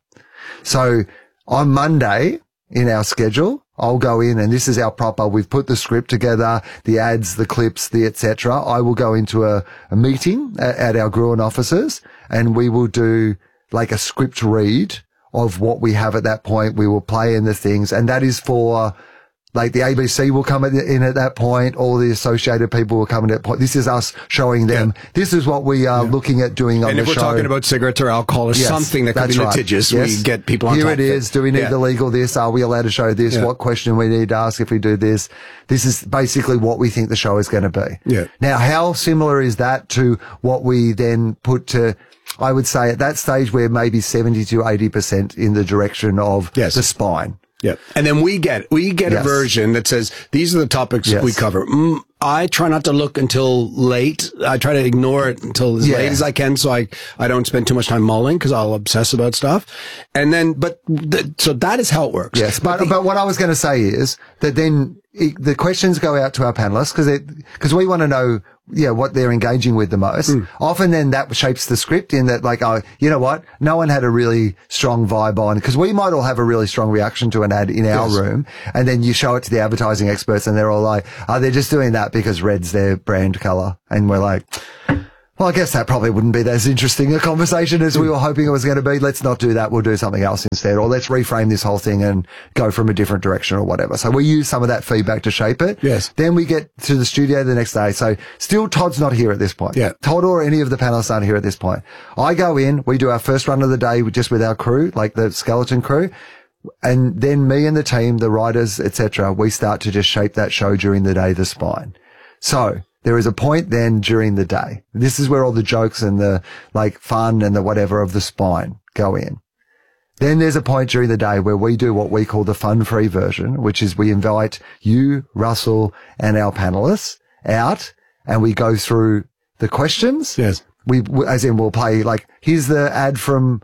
[SPEAKER 6] So on Monday in our schedule, I'll go in, and this is our proper, we've put the script together, the ads, the clips, the et cetera. I will go into a, a meeting at, at our Gruen offices, and we will do like a script read of what we have at that point. We will play in the things, and that is for like the A B C will come at the, in at that point. All the associated people will come at that point. This is us showing them,
[SPEAKER 7] Yeah.
[SPEAKER 6] this is what we are yeah. looking at doing on
[SPEAKER 7] and
[SPEAKER 6] the
[SPEAKER 7] if we're
[SPEAKER 6] show.
[SPEAKER 7] talking about cigarettes or alcohol or
[SPEAKER 6] Yes,
[SPEAKER 7] something that could
[SPEAKER 6] that's
[SPEAKER 7] be
[SPEAKER 6] right.
[SPEAKER 7] litigious,
[SPEAKER 6] Yes.
[SPEAKER 7] we get people on
[SPEAKER 6] Here
[SPEAKER 7] top
[SPEAKER 6] it
[SPEAKER 7] of
[SPEAKER 6] is. Do we need
[SPEAKER 7] Yeah.
[SPEAKER 6] the legal this? Are we allowed to show this?
[SPEAKER 7] Yeah.
[SPEAKER 6] What question we need to ask if we do this? This is basically what we think the show is going to be.
[SPEAKER 7] Yeah.
[SPEAKER 6] Now, how similar is that to what we then put to, I would say at that stage we're maybe seventy to eighty percent in the direction of
[SPEAKER 7] Yes.
[SPEAKER 6] the spine.
[SPEAKER 7] Yeah. And then we get, we get
[SPEAKER 6] Yes.
[SPEAKER 7] a version that says, these are the topics
[SPEAKER 6] Yes.
[SPEAKER 7] we cover. Mm, I try not to look until late. I try to ignore it until as
[SPEAKER 6] Yeah.
[SPEAKER 7] late as I can so I, I don't spend too much time mulling because I'll obsess about stuff. And then, but, th- so that is how it works.
[SPEAKER 6] Yes, but,
[SPEAKER 7] the-
[SPEAKER 6] but what I was going to say is that then it, the questions go out to our panelists because because we want to know, yeah, what they're engaging with the most.
[SPEAKER 7] Mm.
[SPEAKER 6] Often then that shapes the script in that like, oh, you know what? No one had a really strong vibe on, because we might all have a really strong reaction to an ad in our
[SPEAKER 7] Yes.
[SPEAKER 6] room, and then you show it to the advertising experts and they're all like, oh, they're just doing that because red's their brand color. And we're like, well, I guess that probably wouldn't be as interesting a conversation as we were hoping it was going to be. Let's not do that. We'll do something else instead. Or let's reframe this whole thing and go from a different direction or whatever. So we use some of that feedback to shape it.
[SPEAKER 7] Yes.
[SPEAKER 6] Then we get to the studio the next day. So still Todd's not here at this point.
[SPEAKER 7] Yeah.
[SPEAKER 6] Todd or any of the panelists aren't here at this point. I go in, we do our first run of the day just with our crew, like the skeleton crew. And then me and the team, the writers, et cetera, we start to just shape that show during the day, the spine. So there is a point then during the day. This is where all the jokes and the like fun and the whatever of the spine go in. Then there's a point during the day where we do what we call the fun-free version, which is we invite you, Russell, and our panelists out, and we go through the questions.
[SPEAKER 7] Yes.
[SPEAKER 6] We, as in we'll play like, here's the ad from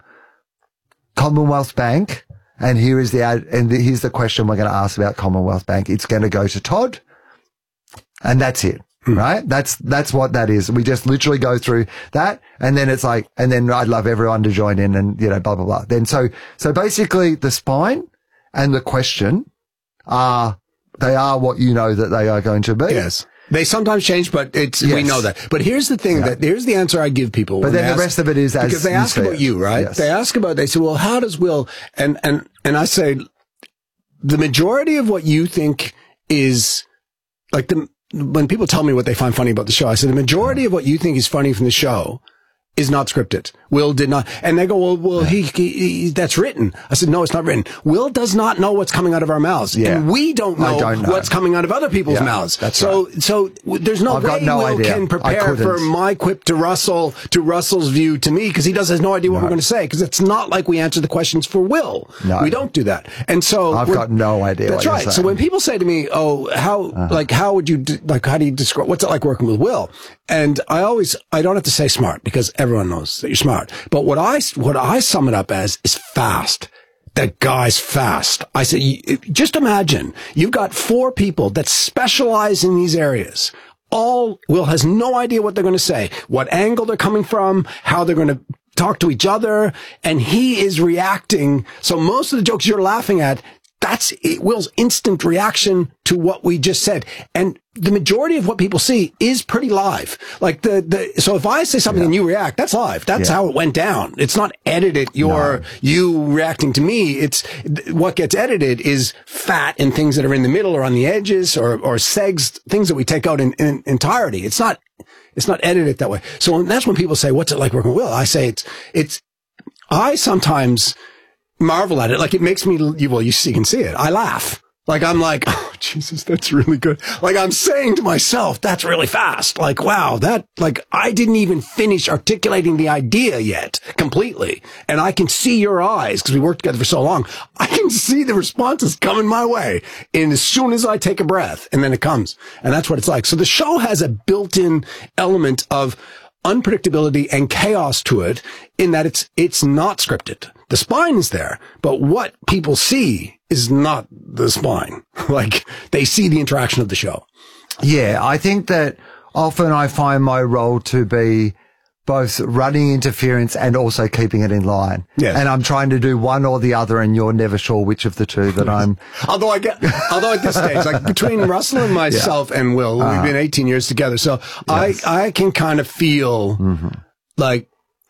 [SPEAKER 6] Commonwealth Bank, and here is the ad, and here's the question we're going to ask about Commonwealth Bank. It's going to go to Todd, and that's it. Right? That's, that's what that is. We just literally go through that. And then it's like, and then I'd love everyone to join in and, you know, blah, blah, blah. Then so, so basically the spine and the question are, they are what you know that they are going to be.
[SPEAKER 7] Yes. They sometimes change, but it's, we
[SPEAKER 6] Yes.
[SPEAKER 7] know that. But here's the thing
[SPEAKER 6] Yeah.
[SPEAKER 7] that, here's the answer I give people.
[SPEAKER 6] But
[SPEAKER 7] when
[SPEAKER 6] then
[SPEAKER 7] they
[SPEAKER 6] the
[SPEAKER 7] ask-
[SPEAKER 6] rest of it is as
[SPEAKER 7] because they
[SPEAKER 6] you
[SPEAKER 7] ask
[SPEAKER 6] see
[SPEAKER 7] about
[SPEAKER 6] it.
[SPEAKER 7] you, right?
[SPEAKER 6] Yes.
[SPEAKER 7] They ask about, they say, well, how does Will, and, and, and I say, the majority of what you think is like the, when people tell me what they find funny about the show, I say the majority of what you think is funny from the show is not scripted. Will did not. And they go, well, well, he, he, he that's written. I said, no, it's not written. Will does not know what's coming out of our mouths.
[SPEAKER 6] Yeah.
[SPEAKER 7] And we don't know,
[SPEAKER 6] don't know
[SPEAKER 7] what's coming out of other people's
[SPEAKER 6] Yeah,
[SPEAKER 7] mouths.
[SPEAKER 6] that's
[SPEAKER 7] so,
[SPEAKER 6] right.
[SPEAKER 7] so w- there's no
[SPEAKER 6] I've
[SPEAKER 7] way
[SPEAKER 6] got no
[SPEAKER 7] Will
[SPEAKER 6] idea.
[SPEAKER 7] can
[SPEAKER 6] I
[SPEAKER 7] prepare
[SPEAKER 6] couldn't.
[SPEAKER 7] for my quip to Russell, to Russell's view to me, because he does has no idea what we're going to say, because it's not like we answer the questions for Will.
[SPEAKER 6] No.
[SPEAKER 7] We don't do that. And so
[SPEAKER 6] I've
[SPEAKER 7] we're-
[SPEAKER 6] got no idea
[SPEAKER 7] That's
[SPEAKER 6] what
[SPEAKER 7] right.
[SPEAKER 6] you're
[SPEAKER 7] So
[SPEAKER 6] saying.
[SPEAKER 7] when people say to me, oh, how,
[SPEAKER 6] Uh-huh.
[SPEAKER 7] like, how would you, de- like, how do you describe, what's it like working with Will? And I always, I don't have to say smart, because everyone knows that you're smart. But what I, what I sum it up as is fast. That guy's fast. I said, you- just imagine you've got four people that specialize in these areas. All Will has no idea what they're going to say, what angle they're coming from, how they're going to talk to each other, and he is reacting. So most of the jokes you're laughing at, that's it, Will's instant reaction to what we just said. And the majority of what people see is pretty live. Like the, the, so if I say something
[SPEAKER 6] Yeah.
[SPEAKER 7] and you react, that's live. That's
[SPEAKER 6] Yeah.
[SPEAKER 7] how it went down. It's not edited. You're,
[SPEAKER 6] No.
[SPEAKER 7] you reacting to me. It's what gets edited is fat and things that are in the middle or on the edges or, or segs, things that we take out in, in entirety. It's not, it's not edited that way. So that's when people say, what's it like working with Will? I say it's, it's, I sometimes marvel at it. Like it makes me, well, you see, you can see it. I laugh. Like I'm like, oh, Jesus, that's really good. Like I'm saying to myself, that's really fast. Like, wow, that, like I didn't even finish articulating the idea yet completely. And I can see your eyes because we worked together for so long. I can see the responses coming my way. And as soon as I take a breath and then it comes, and that's what it's like. So the show has a built-in element of unpredictability and chaos to it in that it's, it's not scripted. The spine is there, but what people see is not the spine. Like they see the interaction of the show.
[SPEAKER 6] Yeah, I think that often I find my role to be both running interference and also keeping it in line.
[SPEAKER 7] Yes.
[SPEAKER 6] And I'm trying to do one or the other, and you're never sure which of the two that I'm.
[SPEAKER 7] Although I get, although at this stage, like between Russell and myself and Will,
[SPEAKER 6] Uh-huh.
[SPEAKER 7] we've been eighteen years together. So
[SPEAKER 6] Yes.
[SPEAKER 7] I, I can kind of feel
[SPEAKER 6] Mm-hmm.
[SPEAKER 7] like,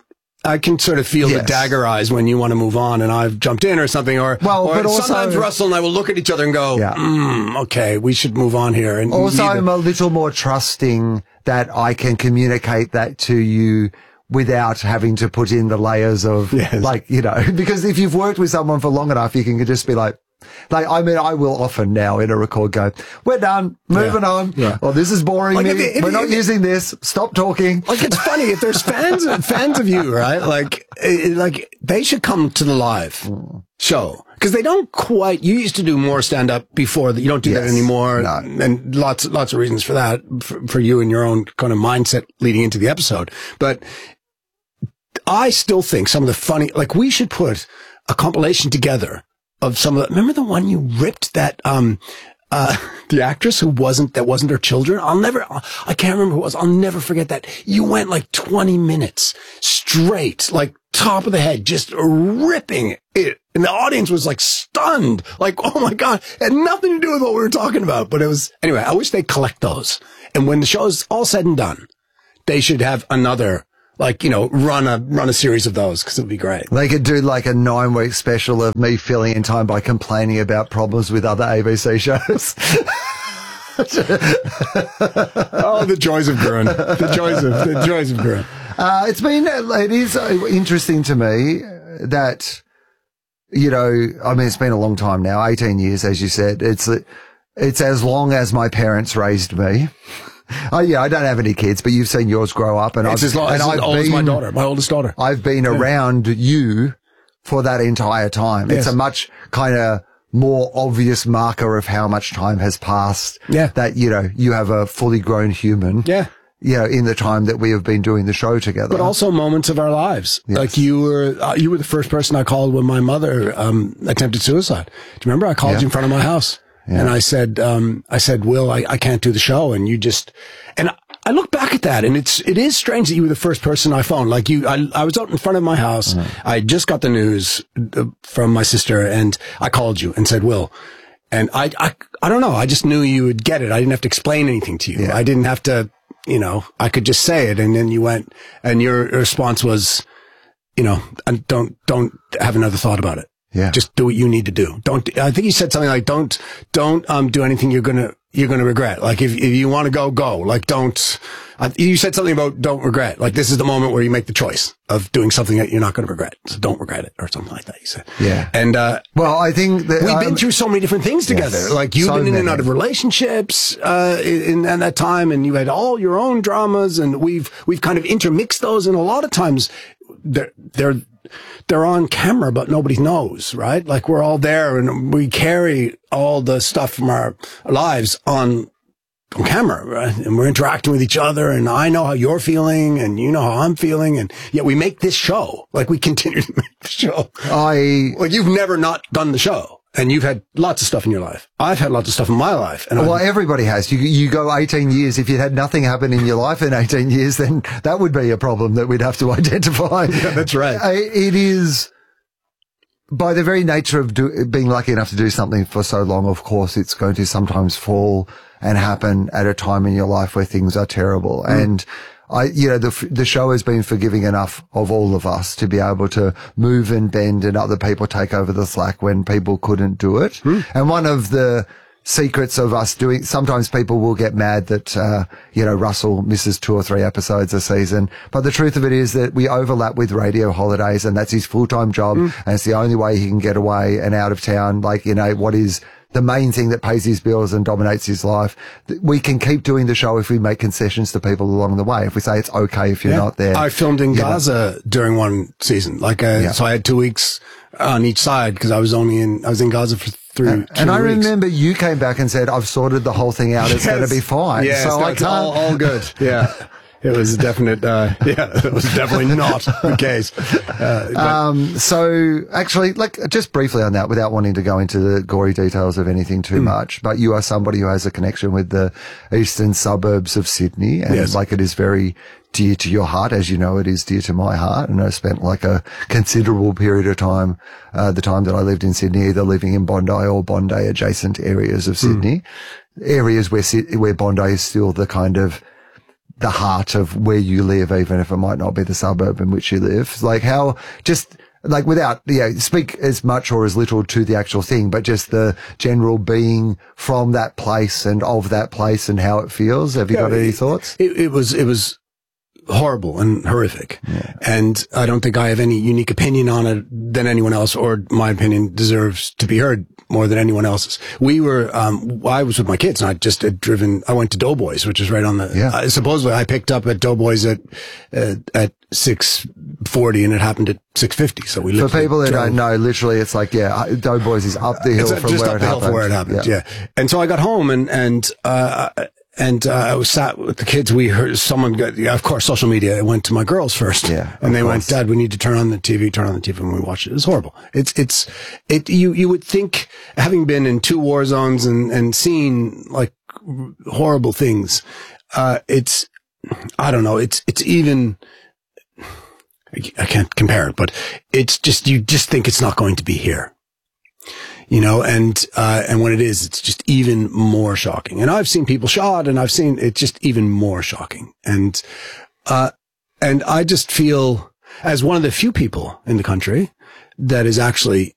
[SPEAKER 7] I can sort of feel
[SPEAKER 6] Yes.
[SPEAKER 7] the dagger eyes when you want to move on and I've jumped in or something. Or,
[SPEAKER 6] Well,
[SPEAKER 7] or
[SPEAKER 6] but also-
[SPEAKER 7] sometimes Russell and I will look at each other and go,
[SPEAKER 6] Yeah.
[SPEAKER 7] mm, okay, we should move on here. And
[SPEAKER 6] Also,
[SPEAKER 7] neither-
[SPEAKER 6] I'm a little more trusting that I can communicate that to you without having to put in the layers of,
[SPEAKER 7] Yes.
[SPEAKER 6] like, you know, because if you've worked with someone for long enough, you can just be like, like, I mean, I will often now in a record go, we're done, moving
[SPEAKER 7] Yeah.
[SPEAKER 6] on.
[SPEAKER 7] Yeah.
[SPEAKER 6] Or this is boring
[SPEAKER 7] Like,
[SPEAKER 6] me.
[SPEAKER 7] if it- if
[SPEAKER 6] we're
[SPEAKER 7] it-
[SPEAKER 6] not
[SPEAKER 7] if it-
[SPEAKER 6] using this. Stop talking.
[SPEAKER 7] Like it's funny if there's fans fans of you, right? Like eh, like they should come to the live show because they don't quite. You used to do more stand up before that. You don't do that
[SPEAKER 6] Yes.
[SPEAKER 7] anymore,
[SPEAKER 6] No.
[SPEAKER 7] and lots lots of reasons for that for, for you and your own kind of mindset leading into the episode. But I still think some of the funny, like we should put a compilation together of some of the, remember the one you ripped that, um, uh, the actress who wasn't, that wasn't her children? I'll never, I can't remember who it was. I'll never forget that. You went like twenty minutes straight, like top of the head, just ripping it. And the audience was like stunned. Like, oh my God, it had nothing to do with what we were talking about. But it was, anyway, I wish they'd collect those. And when the show is all said and done, they should have another, like, you know, run a, run a series of those because it would be great.
[SPEAKER 6] They could do like a nine week special of me filling in time by complaining about problems with other A B C shows.
[SPEAKER 7] Oh, the joys of Gurren. The joys of, the joys of Gurren.
[SPEAKER 6] Uh, it's been, it is interesting to me that, you know, I mean, it's been a long time now, eighteen years, as you said. It's, it's as long as my parents raised me. Oh yeah, I don't have any kids, but you've seen yours grow up, and
[SPEAKER 7] It's
[SPEAKER 6] I've,
[SPEAKER 7] as long
[SPEAKER 6] and
[SPEAKER 7] as
[SPEAKER 6] I've
[SPEAKER 7] old as
[SPEAKER 6] been,
[SPEAKER 7] my daughter, my oldest daughter.
[SPEAKER 6] I've been around you for that entire time.
[SPEAKER 7] Yes.
[SPEAKER 6] It's a much kind of more obvious marker of how much time has passed.
[SPEAKER 7] Yeah.
[SPEAKER 6] That, you know, you have a fully grown human.
[SPEAKER 7] Yeah.
[SPEAKER 6] You know, in the time that we have been doing the show together.
[SPEAKER 7] But also moments of our lives.
[SPEAKER 6] Yes.
[SPEAKER 7] Like you were, uh, you were the first person I called when my mother, um, attempted suicide. Do you remember? I called
[SPEAKER 6] Yeah.
[SPEAKER 7] you in front of my house
[SPEAKER 6] Yeah.
[SPEAKER 7] and I said, um, I said, Will, I, I can't do the show. And you just, and I, I look back at that and it's, it is strange that you were the first person I phoned. Like you, I, I was out in front of my house.
[SPEAKER 6] Mm-hmm.
[SPEAKER 7] I just got the news uh, from my sister and I called you and said, Will, and I, I, I don't know. I just knew you would get it. I didn't have to explain anything to you.
[SPEAKER 6] Yeah.
[SPEAKER 7] I didn't have to, you know, I could just say it. And then you went and your response was, you know, and don't, don't have another thought about it.
[SPEAKER 6] Yeah.
[SPEAKER 7] Just do what you need to do. Don't, I think you said something like, don't, don't, um, do anything you're going to, you're going to regret. Like if, if you want to go, go. Like don't, uh, you said something about don't regret. Like this is the moment where you make the choice of doing something that you're not going to regret. So don't regret it or something like that. You said.
[SPEAKER 6] Yeah.
[SPEAKER 7] And, uh,
[SPEAKER 6] well, I think that
[SPEAKER 7] we've
[SPEAKER 6] um,
[SPEAKER 7] been through so many different things together.
[SPEAKER 6] Yes,
[SPEAKER 7] like you've
[SPEAKER 6] so
[SPEAKER 7] been in and
[SPEAKER 6] many.
[SPEAKER 7] out of relationships, uh, in, in that time, and you had all your own dramas, and we've, we've kind of intermixed those. And a lot of times they're, they're, they're on camera, but nobody knows, right? Like we're all there and we carry all the stuff from our lives on, on camera, right? And we're interacting with each other, and I know how you're feeling and you know how I'm feeling. And yet we make this show. Like we continue to make the show.
[SPEAKER 6] I,
[SPEAKER 7] Like you've never not done the show. And you've had lots of stuff in your life. I've had lots of stuff in my life. And
[SPEAKER 6] well,
[SPEAKER 7] I've,
[SPEAKER 6] everybody has. You you go eighteen years. If you had nothing happen in your life in eighteen years, then that would be a problem that we'd have to identify.
[SPEAKER 7] Yeah, that's right.
[SPEAKER 6] I- It is, by the very nature of do, being lucky enough to do something for so long, of course, it's going to sometimes fall and happen at a time in your life where things are terrible. Mm. And I, you know, the, the show has been forgiving enough of all of us to be able to move and bend and other people take over the slack when people couldn't do it. Mm. And one of the secrets of us doing, sometimes people will get mad that, uh, you know, Russell misses two or three episodes a season. But the truth of it is that we overlap with radio holidays, and that's his full-time job. Mm. And it's the only way he can get away and out of town. Like, you know, what is the main thing that pays his bills and dominates his life. We can keep doing the show if we make concessions to people along the way. If we say it's okay if you're
[SPEAKER 7] yeah.
[SPEAKER 6] not there.
[SPEAKER 7] I filmed in
[SPEAKER 6] you
[SPEAKER 7] Gaza know. during one season. Like, uh,
[SPEAKER 6] yeah.
[SPEAKER 7] so I had two weeks on each side because I was only in, I was in Gaza for three,
[SPEAKER 6] and,
[SPEAKER 7] three
[SPEAKER 6] and I
[SPEAKER 7] weeks.
[SPEAKER 6] remember you came back and said, I've sorted the whole thing out. It's
[SPEAKER 7] yes.
[SPEAKER 6] going to be fine.
[SPEAKER 7] Yes,
[SPEAKER 6] so
[SPEAKER 7] no,
[SPEAKER 6] I
[SPEAKER 7] it's
[SPEAKER 6] can't.
[SPEAKER 7] all, all good. Yeah. It was a definite, uh, yeah, it was definitely not the case. Uh,
[SPEAKER 6] um, so actually, like, just briefly on that, without wanting to go into the gory details of anything too mm. much, but you are somebody who has a connection with the eastern suburbs of Sydney, and
[SPEAKER 7] yes.
[SPEAKER 6] like it is very dear to your heart, as you know, it is dear to my heart. And I spent like a considerable period of time, uh, the time that I lived in Sydney, either living in Bondi or Bondi adjacent areas of Sydney, mm. areas where, where Bondi is still the kind of the heart of where you live, even if it might not be the suburb in which you live. Like how, just like without, yeah, speak as much or as little to the actual thing, but just the general being from that place and of that place and how it feels. Have you yeah, got any thoughts?
[SPEAKER 7] It, it was, it was horrible and horrific. Yeah. And I don't think I have any unique opinion on it than anyone else, or my opinion deserves to be heard more than anyone else's. We were, um, I was with my kids and I just had driven, I went to Doughboys, which is right on the,
[SPEAKER 6] yeah.
[SPEAKER 7] uh, supposedly I picked up at Doughboys at, uh, at six forty and it happened at six fifty. So we
[SPEAKER 6] For people that don't know, literally it's like, yeah, Doughboys is up the hill
[SPEAKER 7] it's
[SPEAKER 6] from
[SPEAKER 7] just
[SPEAKER 6] where
[SPEAKER 7] up
[SPEAKER 6] it
[SPEAKER 7] the hill
[SPEAKER 6] happened.
[SPEAKER 7] from where it happened. Yeah. yeah. And so I got home and, and, uh, And, uh, I was sat with the kids. We heard someone got, yeah, of course, social media. It went to my girls first.
[SPEAKER 6] Yeah.
[SPEAKER 7] And they
[SPEAKER 6] course.
[SPEAKER 7] went, Dad, we need to turn on the T V, turn on the T V. And we watched it. It was horrible. It's, it's, it, you, you would think, having been in two war zones and, and seen like horrible things, uh, it's, I don't know. It's, it's even, I can't compare it, but it's just, you just think it's not going to be here. You know, and, uh, and when it is, it's just even more shocking. And I've seen people shot and I've seen it just even more shocking. And, uh, and I just feel as one of the few people in the country that is actually